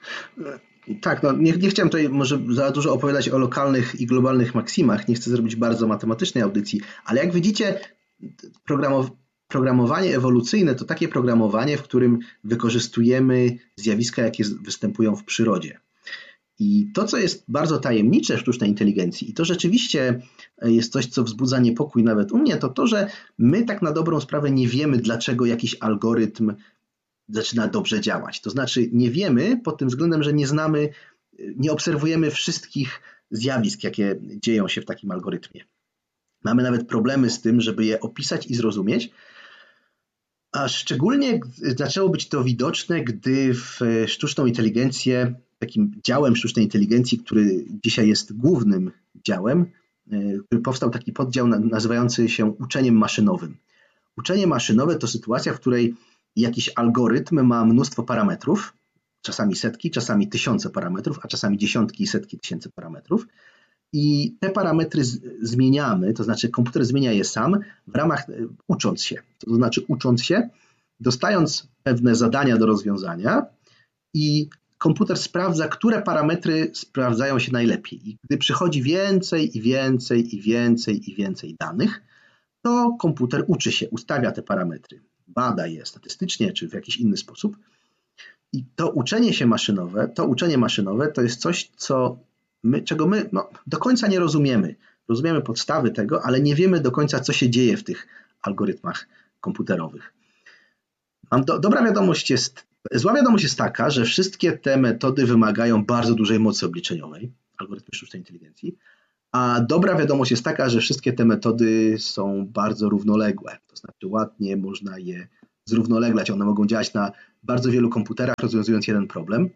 Tak, no nie, nie chciałem tutaj może za dużo opowiadać o lokalnych i globalnych maksimach, nie chcę zrobić bardzo matematycznej audycji, ale jak widzicie, programowanie Programowanie ewolucyjne to takie programowanie, w którym wykorzystujemy zjawiska, jakie występują w przyrodzie. I to, co jest bardzo tajemnicze w sztucznej inteligencji i to rzeczywiście jest coś, co wzbudza niepokój nawet u mnie, to to, że my tak na dobrą sprawę nie wiemy, dlaczego jakiś algorytm zaczyna dobrze działać. To znaczy nie wiemy pod tym względem, że nie znamy, nie obserwujemy wszystkich zjawisk, jakie dzieją się w takim algorytmie. Mamy nawet problemy z tym, żeby je opisać i zrozumieć, a szczególnie zaczęło być to widoczne, gdy w sztuczną inteligencję, takim działem sztucznej inteligencji, który dzisiaj jest głównym działem, który powstał taki poddział nazywający się uczeniem maszynowym. Uczenie maszynowe to sytuacja, w której jakiś algorytm ma mnóstwo parametrów, czasami setki, czasami tysiące parametrów, a czasami dziesiątki i setki tysięcy parametrów. I te parametry z, zmieniamy, to znaczy komputer zmienia je sam w ramach ucząc się. To znaczy ucząc się, dostając pewne zadania do rozwiązania i komputer sprawdza, które parametry sprawdzają się najlepiej. I gdy przychodzi więcej i więcej i więcej i więcej danych, to komputer uczy się, ustawia te parametry, bada je statystycznie czy w jakiś inny sposób. I to uczenie się maszynowe, to uczenie maszynowe to jest coś, co My, czego my no, do końca nie rozumiemy. Rozumiemy podstawy tego, ale nie wiemy do końca, co się dzieje w tych algorytmach komputerowych. Mam do, dobra wiadomość jest, zła wiadomość jest taka, że wszystkie te metody wymagają bardzo dużej mocy obliczeniowej, algorytmy sztucznej inteligencji, a dobra wiadomość jest taka, że wszystkie te metody są bardzo równoległe. To znaczy ładnie można je zrównoleglać. One mogą działać na bardzo wielu komputerach, rozwiązując jeden problem.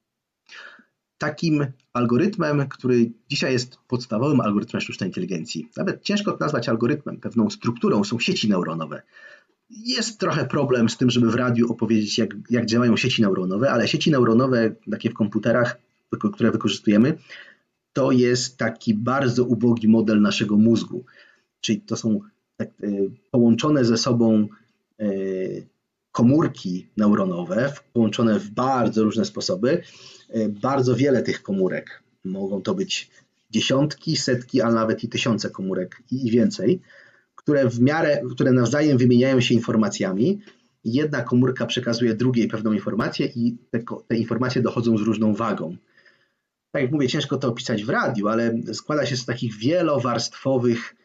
Takim algorytmem, który dzisiaj jest podstawowym algorytmem sztucznej inteligencji, nawet ciężko to nazwać algorytmem, pewną strukturą, są sieci neuronowe. Jest trochę problem z tym, żeby w radiu opowiedzieć, jak, jak działają sieci neuronowe, ale sieci neuronowe, takie w komputerach, które wykorzystujemy, to jest taki bardzo ubogi model naszego mózgu. Czyli to są tak, y, połączone ze sobą y, komórki neuronowe, połączone w bardzo różne sposoby. Bardzo wiele tych komórek, mogą to być dziesiątki, setki, a nawet i tysiące komórek i więcej, które w miarę, które nawzajem wymieniają się informacjami. Jedna komórka przekazuje drugiej pewną informację i te, te informacje dochodzą z różną wagą. Tak jak mówię, ciężko to opisać w radiu, ale składa się z takich wielowarstwowych,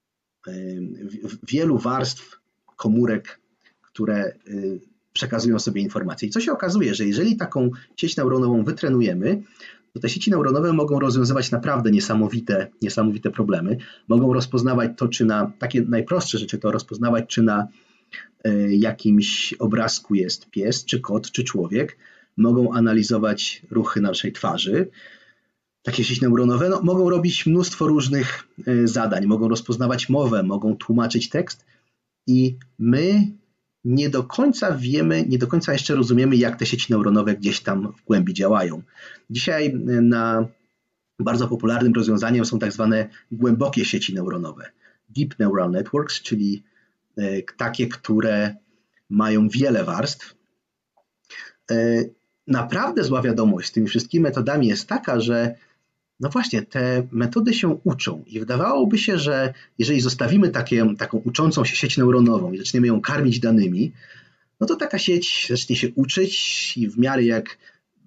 wielu warstw komórek, które przekazują sobie informacje. I co się okazuje, że jeżeli taką sieć neuronową wytrenujemy, to te sieci neuronowe mogą rozwiązywać naprawdę niesamowite, niesamowite problemy. Mogą rozpoznawać to, czy na takie najprostsze rzeczy, to rozpoznawać, czy na y, jakimś obrazku jest pies, czy kot, czy człowiek. Mogą analizować ruchy naszej twarzy. Takie sieci neuronowe no, mogą robić mnóstwo różnych y, zadań. Mogą rozpoznawać mowę, mogą tłumaczyć tekst i my nie do końca wiemy, nie do końca jeszcze rozumiemy, jak te sieci neuronowe gdzieś tam w głębi działają. Dzisiaj na bardzo popularnym rozwiązaniem są tak zwane głębokie sieci neuronowe. Deep Neural Networks, czyli takie, które mają wiele warstw. Naprawdę zła wiadomość z tymi wszystkimi metodami jest taka, że no właśnie, te metody się uczą i wydawałoby się, że jeżeli zostawimy takie, taką uczącą się sieć neuronową i zaczniemy ją karmić danymi, no to taka sieć zacznie się uczyć i w miarę jak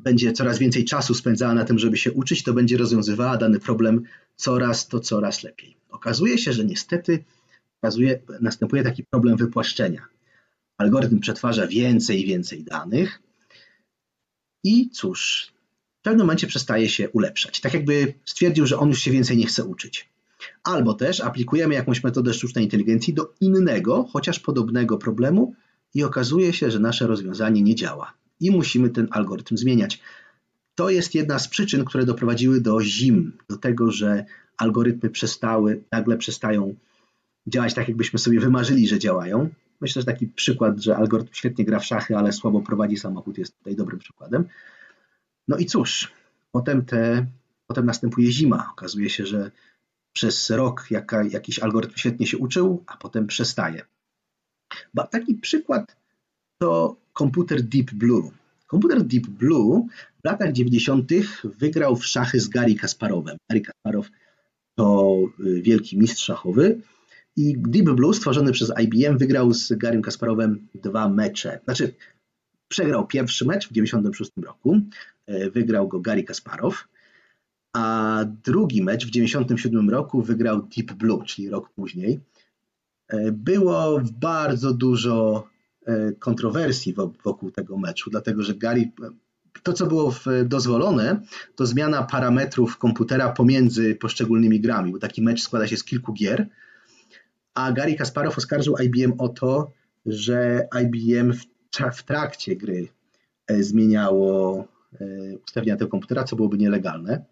będzie coraz więcej czasu spędzała na tym, żeby się uczyć, to będzie rozwiązywała dany problem coraz to coraz lepiej. Okazuje się, że niestety okazuje, następuje taki problem wypłaszczenia. Algorytm przetwarza więcej i więcej danych i cóż, w pewnym momencie przestaje się ulepszać. Tak jakby stwierdził, że on już się więcej nie chce uczyć. Albo też aplikujemy jakąś metodę sztucznej inteligencji do innego, chociaż podobnego problemu i okazuje się, że nasze rozwiązanie nie działa i musimy ten algorytm zmieniać. To jest jedna z przyczyn, które doprowadziły do zim, do tego, że algorytmy przestały, nagle przestają działać tak, jakbyśmy sobie wymarzyli, że działają. Myślę, że taki przykład, że algorytm świetnie gra w szachy, ale słabo prowadzi samochód, jest tutaj dobrym przykładem. No i cóż, potem, te, potem następuje zima. Okazuje się, że przez rok jaka, jakiś algorytm świetnie się uczył, a potem przestaje. Bo taki przykład to komputer Deep Blue. Komputer Deep Blue w latach dziewięćdziesiątych wygrał w szachy z Garry Kasparowem. Garry Kasparow to wielki mistrz szachowy i Deep Blue stworzony przez I B M wygrał z Garrym Kasparowem dwa mecze. Znaczy przegrał pierwszy mecz w dziewięćdziesiątym szóstym roku, wygrał go Garry Kasparow, a drugi mecz w dziewięćdziesiątym siódmym roku wygrał Deep Blue, czyli rok później. Było bardzo dużo kontrowersji wokół tego meczu, dlatego że Garry, to co było dozwolone, to zmiana parametrów komputera pomiędzy poszczególnymi grami, bo taki mecz składa się z kilku gier, a Garry Kasparow oskarżył I B M o to, że I B M w, w trakcie gry zmieniało ustawienia tego komputera, co byłoby nielegalne.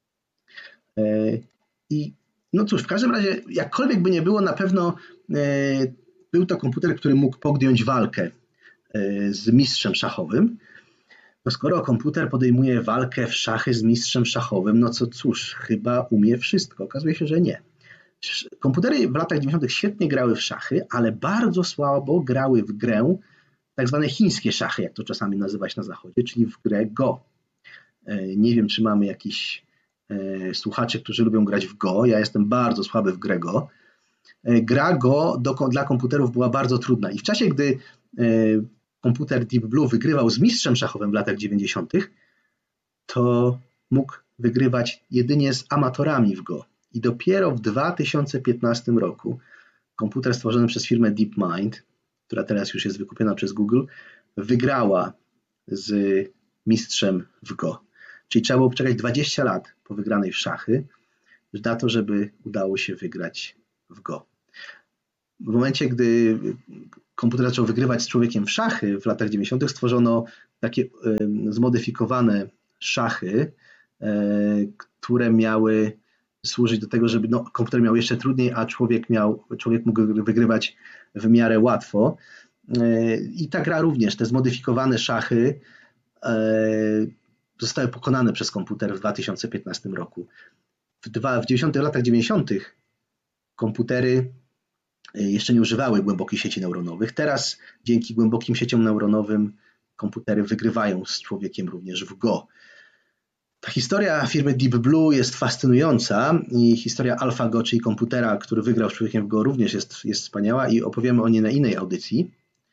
I no cóż, w każdym razie, jakkolwiek by nie było, na pewno był to komputer, który mógł podjąć walkę z mistrzem szachowym. No skoro komputer podejmuje walkę w szachy z mistrzem szachowym, no co cóż, chyba umie wszystko. Okazuje się, że nie. Komputery w latach dziewięćdziesiątych świetnie grały w szachy, ale bardzo słabo grały w grę, tak zwane chińskie szachy, jak to czasami nazywać na zachodzie, czyli w grę Go. Nie wiem, czy mamy jakiś słuchaczy, którzy lubią grać w Go. Ja jestem bardzo słaby w grę Go. Gra Go do, dla komputerów była bardzo trudna i w czasie, gdy komputer Deep Blue wygrywał z mistrzem szachowym w latach dziewięćdziesiątych, to mógł wygrywać jedynie z amatorami w Go. I dopiero w dwa tysiące piętnastym roku komputer stworzony przez firmę DeepMind, która teraz już jest wykupiona przez Google, wygrała z mistrzem w Go. Czyli trzeba było poczekać dwadzieścia lat po wygranej w szachy na to, żeby udało się wygrać w Go. W momencie, gdy komputer zaczął wygrywać z człowiekiem w szachy w latach dziewięćdziesiątych, stworzono takie y, zmodyfikowane szachy, y, które miały służyć do tego, żeby no, komputer miał jeszcze trudniej, a człowiek, miał, człowiek mógł wygrywać w miarę łatwo. Y, I ta gra również, te zmodyfikowane szachy y, zostały pokonane przez komputer w dwa tysiące piętnastym roku. W, dwa, w dziewięćdziesiątych latach dziewięćdziesiątych komputery jeszcze nie używały głębokich sieci neuronowych. Teraz dzięki głębokim sieciom neuronowym komputery wygrywają z człowiekiem również w Go. Ta historia firmy Deep Blue jest fascynująca i historia AlphaGo, czyli komputera, który wygrał z człowiekiem w Go, również jest, jest wspaniała i opowiemy o niej na innej audycji.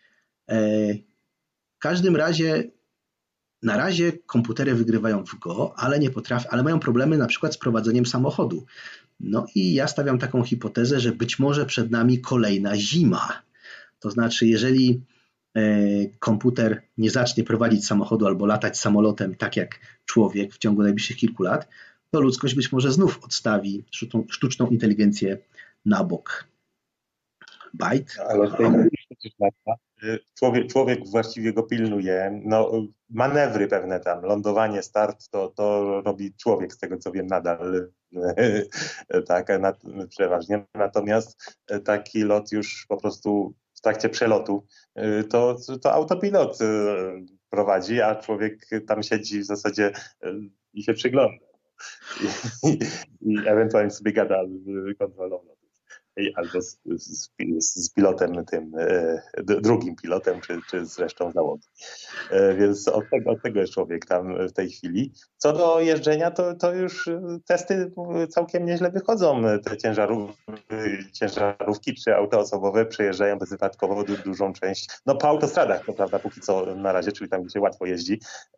W każdym razie na razie komputery wygrywają w Go, ale nie potrafią, ale mają problemy na przykład z prowadzeniem samochodu. No i ja stawiam taką hipotezę, że być może przed nami kolejna zima. To znaczy, jeżeli komputer nie zacznie prowadzić samochodu albo latać samolotem tak jak człowiek w ciągu najbliższych kilku lat, to ludzkość być może znów odstawi sztuczną, sztuczną inteligencję na bok. Bajt? Ale w tej człowiek, człowiek właściwie go pilnuje. No, manewry pewne tam, lądowanie, start, to, to robi człowiek, z tego co wiem, nadal tak, na, przeważnie. Natomiast taki lot już po prostu w trakcie przelotu to, to autopilot prowadzi, a człowiek tam siedzi w zasadzie i się przygląda. I, i, i ewentualnie sobie gada z kontrolą lotu. albo z, z, z pilotem tym, drugim pilotem, czy, czy z resztą załogi. Więc od tego, od tego jest człowiek tam w tej chwili. Co do jeżdżenia, to, to już testy całkiem nieźle wychodzą. Te ciężarów, ciężarówki czy auta osobowe przejeżdżają bezwypadkowo du, dużą część, no po autostradach, to prawda, póki co na razie, czyli tam, gdzie się łatwo jeździ,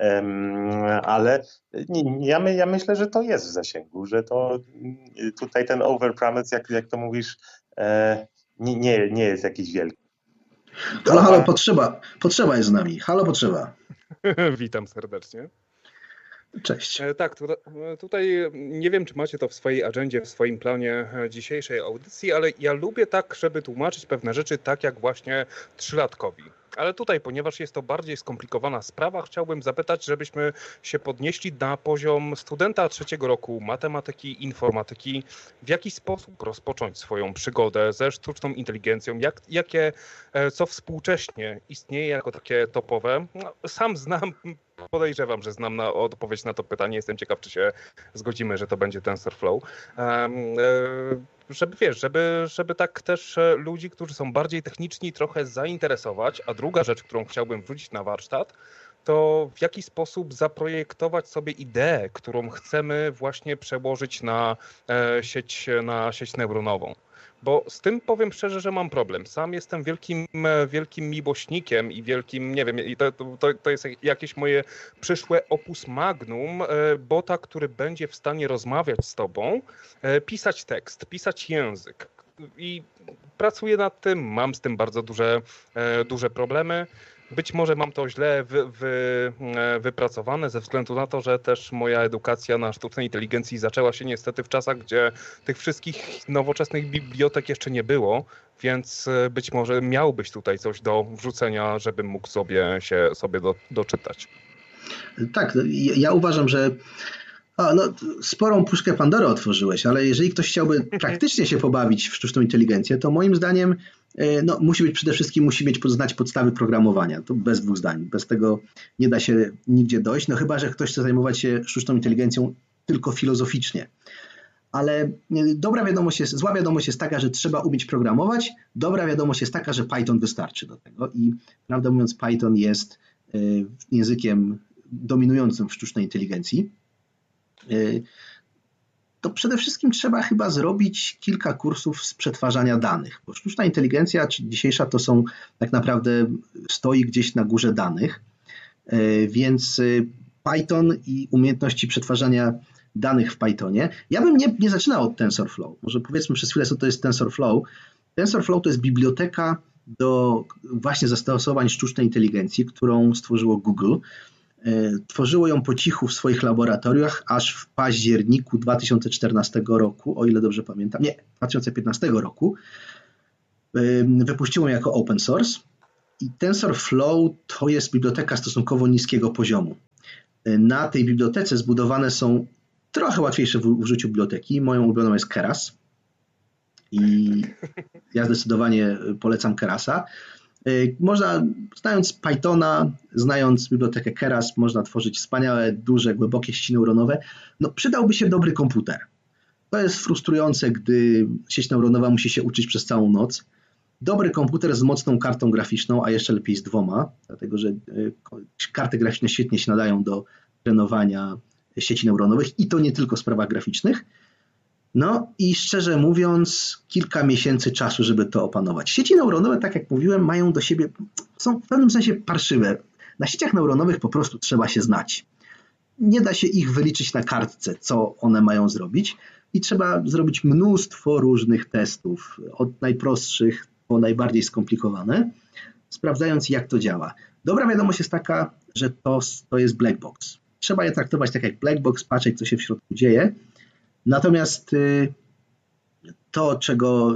ale ja, my, ja myślę, że to jest w zasięgu, że to tutaj ten overpromise, jak, jak to mówisz, nie, nie, nie jest jakiś wielki. Halo, halo, potrzeba, potrzeba jest z nami. Halo, potrzeba. Witam serdecznie. Cześć. Tak, tutaj nie wiem, czy macie to w swojej agendzie, w swoim planie dzisiejszej audycji, ale ja lubię tak, żeby tłumaczyć pewne rzeczy tak jak właśnie trzylatkowi. Ale tutaj, ponieważ jest to bardziej skomplikowana sprawa, chciałbym zapytać, żebyśmy się podnieśli na poziom studenta trzeciego roku matematyki, informatyki. W jaki sposób rozpocząć swoją przygodę ze sztuczną inteligencją? Jak, jakie, co współcześnie istnieje jako takie topowe? No, sam znam, podejrzewam, że znam na odpowiedź na to pytanie. Jestem ciekaw, czy się zgodzimy, że to będzie TensorFlow. Um, Żeby wiesz, żeby, żeby tak też ludzi, którzy są bardziej techniczni, trochę zainteresować. A druga rzecz, którą chciałbym wrzucić na warsztat, to w jaki sposób zaprojektować sobie ideę, którą chcemy właśnie przełożyć na sieć, na sieć neuronową. Bo z tym powiem szczerze, że mam problem. Sam jestem wielkim, wielkim miłośnikiem i wielkim, nie wiem, to, to, to jest jakieś moje przyszłe opus magnum, bota, który będzie w stanie rozmawiać z tobą, pisać tekst, pisać język. I pracuję nad tym, mam z tym bardzo duże, duże problemy. Być może mam to źle wy, wy, wypracowane ze względu na to, że też moja edukacja na sztucznej inteligencji zaczęła się niestety w czasach, gdzie tych wszystkich nowoczesnych bibliotek jeszcze nie było, więc być może miałbyś tutaj coś do wrzucenia, żebym mógł sobie się sobie do, doczytać. Tak, ja uważam, że a, no, sporą puszkę Pandory otworzyłeś, ale jeżeli ktoś chciałby praktycznie się pobawić w sztuczną inteligencję, to moim zdaniem no, musi być przede wszystkim, musi mieć znać podstawy programowania. To bez dwóch zdań. Bez tego nie da się nigdzie dojść, no chyba że ktoś chce zajmować się sztuczną inteligencją tylko filozoficznie. Ale dobra wiadomość jest, zła wiadomość jest taka, że trzeba umieć programować. Dobra wiadomość jest taka, że Python wystarczy do tego. I prawdę mówiąc, Python jest językiem dominującym w sztucznej inteligencji. To przede wszystkim trzeba chyba zrobić kilka kursów z przetwarzania danych, bo sztuczna inteligencja dzisiejsza to są tak naprawdę stoi gdzieś na górze danych, więc Python i umiejętności przetwarzania danych w Pythonie. Ja bym nie, nie zaczynał od TensorFlow. Może powiedzmy przez chwilę, co to jest TensorFlow. TensorFlow to jest biblioteka do właśnie zastosowań sztucznej inteligencji, którą stworzyło Google. Tworzyło ją po cichu w swoich laboratoriach aż w październiku dwa tysiące czternastego roku, o ile dobrze pamiętam, nie, dwa tysiące piętnastego roku. Wypuściło ją jako open source i TensorFlow to jest biblioteka stosunkowo niskiego poziomu. Na tej bibliotece zbudowane są trochę łatwiejsze w użyciu biblioteki. Moją ulubioną jest Keras i ja zdecydowanie polecam Kerasa. Można, znając Pythona, znając bibliotekę Keras, można tworzyć wspaniałe, duże, głębokie sieci neuronowe. No, przydałby się dobry komputer. To jest frustrujące, gdy sieć neuronowa musi się uczyć przez całą noc. Dobry komputer z mocną kartą graficzną, a jeszcze lepiej z dwoma, dlatego że karty graficzne świetnie się nadają do trenowania sieci neuronowych i to nie tylko w sprawach graficznych. No i szczerze mówiąc, kilka miesięcy czasu, żeby to opanować. Sieci neuronowe, tak jak mówiłem, mają do siebie, są w pewnym sensie parszywe. Na sieciach neuronowych po prostu trzeba się znać. Nie da się ich wyliczyć na kartce, co one mają zrobić i trzeba zrobić mnóstwo różnych testów, od najprostszych po najbardziej skomplikowane, sprawdzając, jak to działa. Dobra wiadomość jest taka, że to, to jest black box. Trzeba je traktować tak jak black box, patrzeć, co się w środku dzieje. Natomiast to, czego,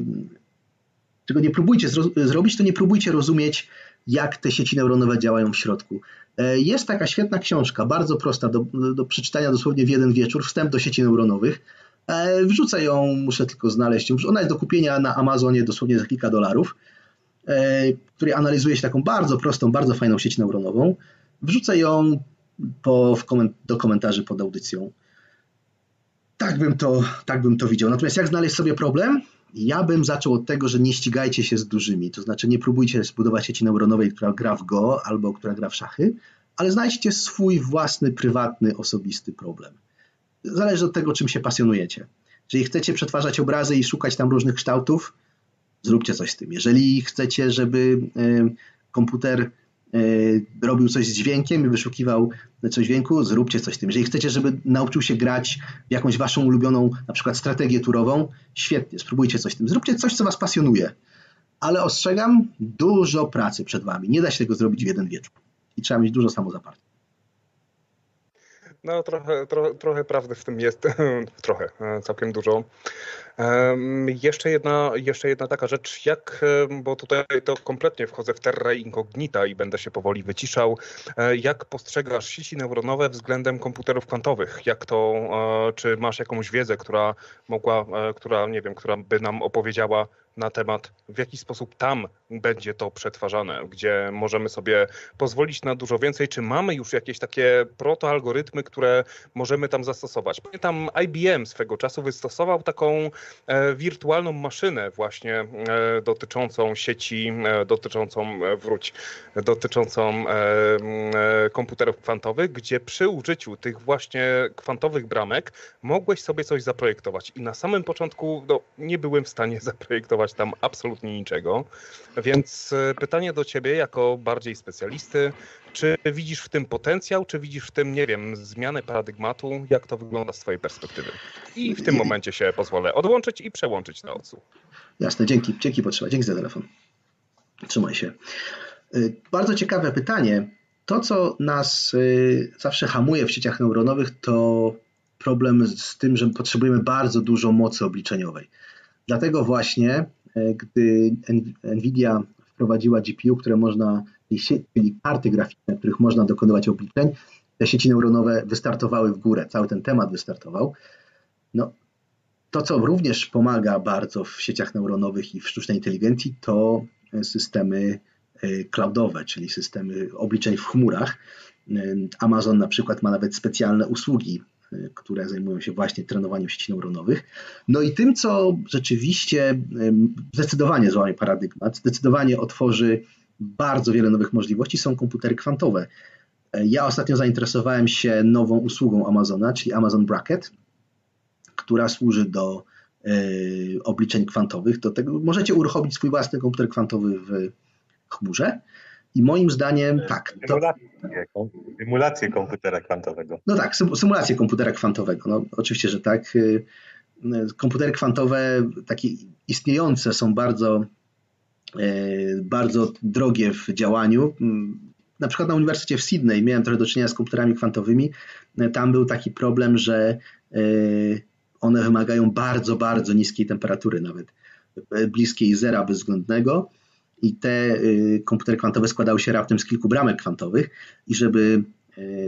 czego nie próbujcie zrobić, to nie próbujcie rozumieć, jak te sieci neuronowe działają w środku. Jest taka świetna książka, bardzo prosta, do, do przeczytania dosłownie w jeden wieczór, Wstęp do sieci neuronowych. Wrzucę ją, muszę tylko znaleźć ją. Ona jest do kupienia na Amazonie dosłownie za kilka dolarów, w której analizuje się taką bardzo prostą, bardzo fajną sieć neuronową. Wrzucę ją po, w koment- do komentarzy pod audycją. Tak bym, to, tak bym to widział. Natomiast jak znaleźć sobie problem? Ja bym zaczął od tego, że nie ścigajcie się z dużymi, to znaczy nie próbujcie zbudować sieci neuronowej, która gra w Go albo która gra w szachy, ale znajdźcie swój własny, prywatny, osobisty problem. Zależy od tego, czym się pasjonujecie. Jeżeli chcecie przetwarzać obrazy i szukać tam różnych kształtów, zróbcie coś z tym. Jeżeli chcecie, żeby komputer robił coś z dźwiękiem i wyszukiwał coś dźwięku, zróbcie coś z tym. Jeżeli chcecie, żeby nauczył się grać w jakąś waszą ulubioną na przykład strategię turową, świetnie, spróbujcie coś z tym. Zróbcie coś, co was pasjonuje. Ale ostrzegam, dużo pracy przed wami. Nie da się tego zrobić w jeden wieczór. I trzeba mieć dużo samozaparcia. No trochę, tro, trochę prawdy w tym jest, trochę, całkiem dużo. Um, jeszcze, jedna, jeszcze jedna taka rzecz, jak, bo tutaj to kompletnie wchodzę w terra incognita i będę się powoli wyciszał, jak postrzegasz sieci neuronowe względem komputerów kwantowych? Jak to, czy masz jakąś wiedzę, która mogła, która nie wiem, która by nam opowiedziała na temat, w jaki sposób tam będzie to przetwarzane, gdzie możemy sobie pozwolić na dużo więcej, czy mamy już jakieś takie protoalgorytmy, które możemy tam zastosować. Pamiętam, I B M swego czasu wystosował taką e, wirtualną maszynę właśnie e, dotyczącą sieci, e, dotyczącą, e, wróć, dotyczącą e, e, komputerów kwantowych, gdzie przy użyciu tych właśnie kwantowych bramek mogłeś sobie coś zaprojektować i na samym początku no, nie byłem w stanie zaprojektować tam absolutnie niczego. Więc pytanie do ciebie jako bardziej specjalisty, czy widzisz w tym potencjał, czy widzisz w tym, nie wiem, zmianę paradygmatu, jak to wygląda z twojej perspektywy? I w tym momencie się pozwolę odłączyć i przełączyć na odsłuch. Jasne, dzięki, dzięki potrzeba, dzięki za telefon. Trzymaj się. Bardzo ciekawe pytanie. To, co nas zawsze hamuje w sieciach neuronowych, to problem z tym, że potrzebujemy bardzo dużo mocy obliczeniowej. Dlatego właśnie, gdy NVIDIA wprowadziła G P U, które można, czyli karty graficzne, których można dokonywać obliczeń, te sieci neuronowe wystartowały w górę, cały ten temat wystartował. No, to, co również pomaga bardzo w sieciach neuronowych i w sztucznej inteligencji, to systemy cloudowe, czyli systemy obliczeń w chmurach. Amazon na przykład ma nawet specjalne usługi, które zajmują się właśnie trenowaniem sieci neuronowych. No i tym, co rzeczywiście zdecydowanie złamie paradygmat, zdecydowanie otworzy bardzo wiele nowych możliwości, są komputery kwantowe. Ja ostatnio zainteresowałem się nową usługą Amazona, czyli Amazon Braket, która służy do y, obliczeń kwantowych. Do tego możecie uruchomić swój własny komputer kwantowy w chmurze. I moim zdaniem tak. To... Symulację komputera kwantowego. No tak, symulację komputera kwantowego. No, oczywiście, że tak. Komputery kwantowe, takie istniejące, są bardzo, bardzo drogie w działaniu. Na przykład na Uniwersytecie w Sydney miałem trochę do czynienia z komputerami kwantowymi. Tam był taki problem, że one wymagają bardzo, bardzo niskiej temperatury, nawet bliskiej zera bezwzględnego. I te komputery kwantowe składały się raptem z kilku bramek kwantowych i żeby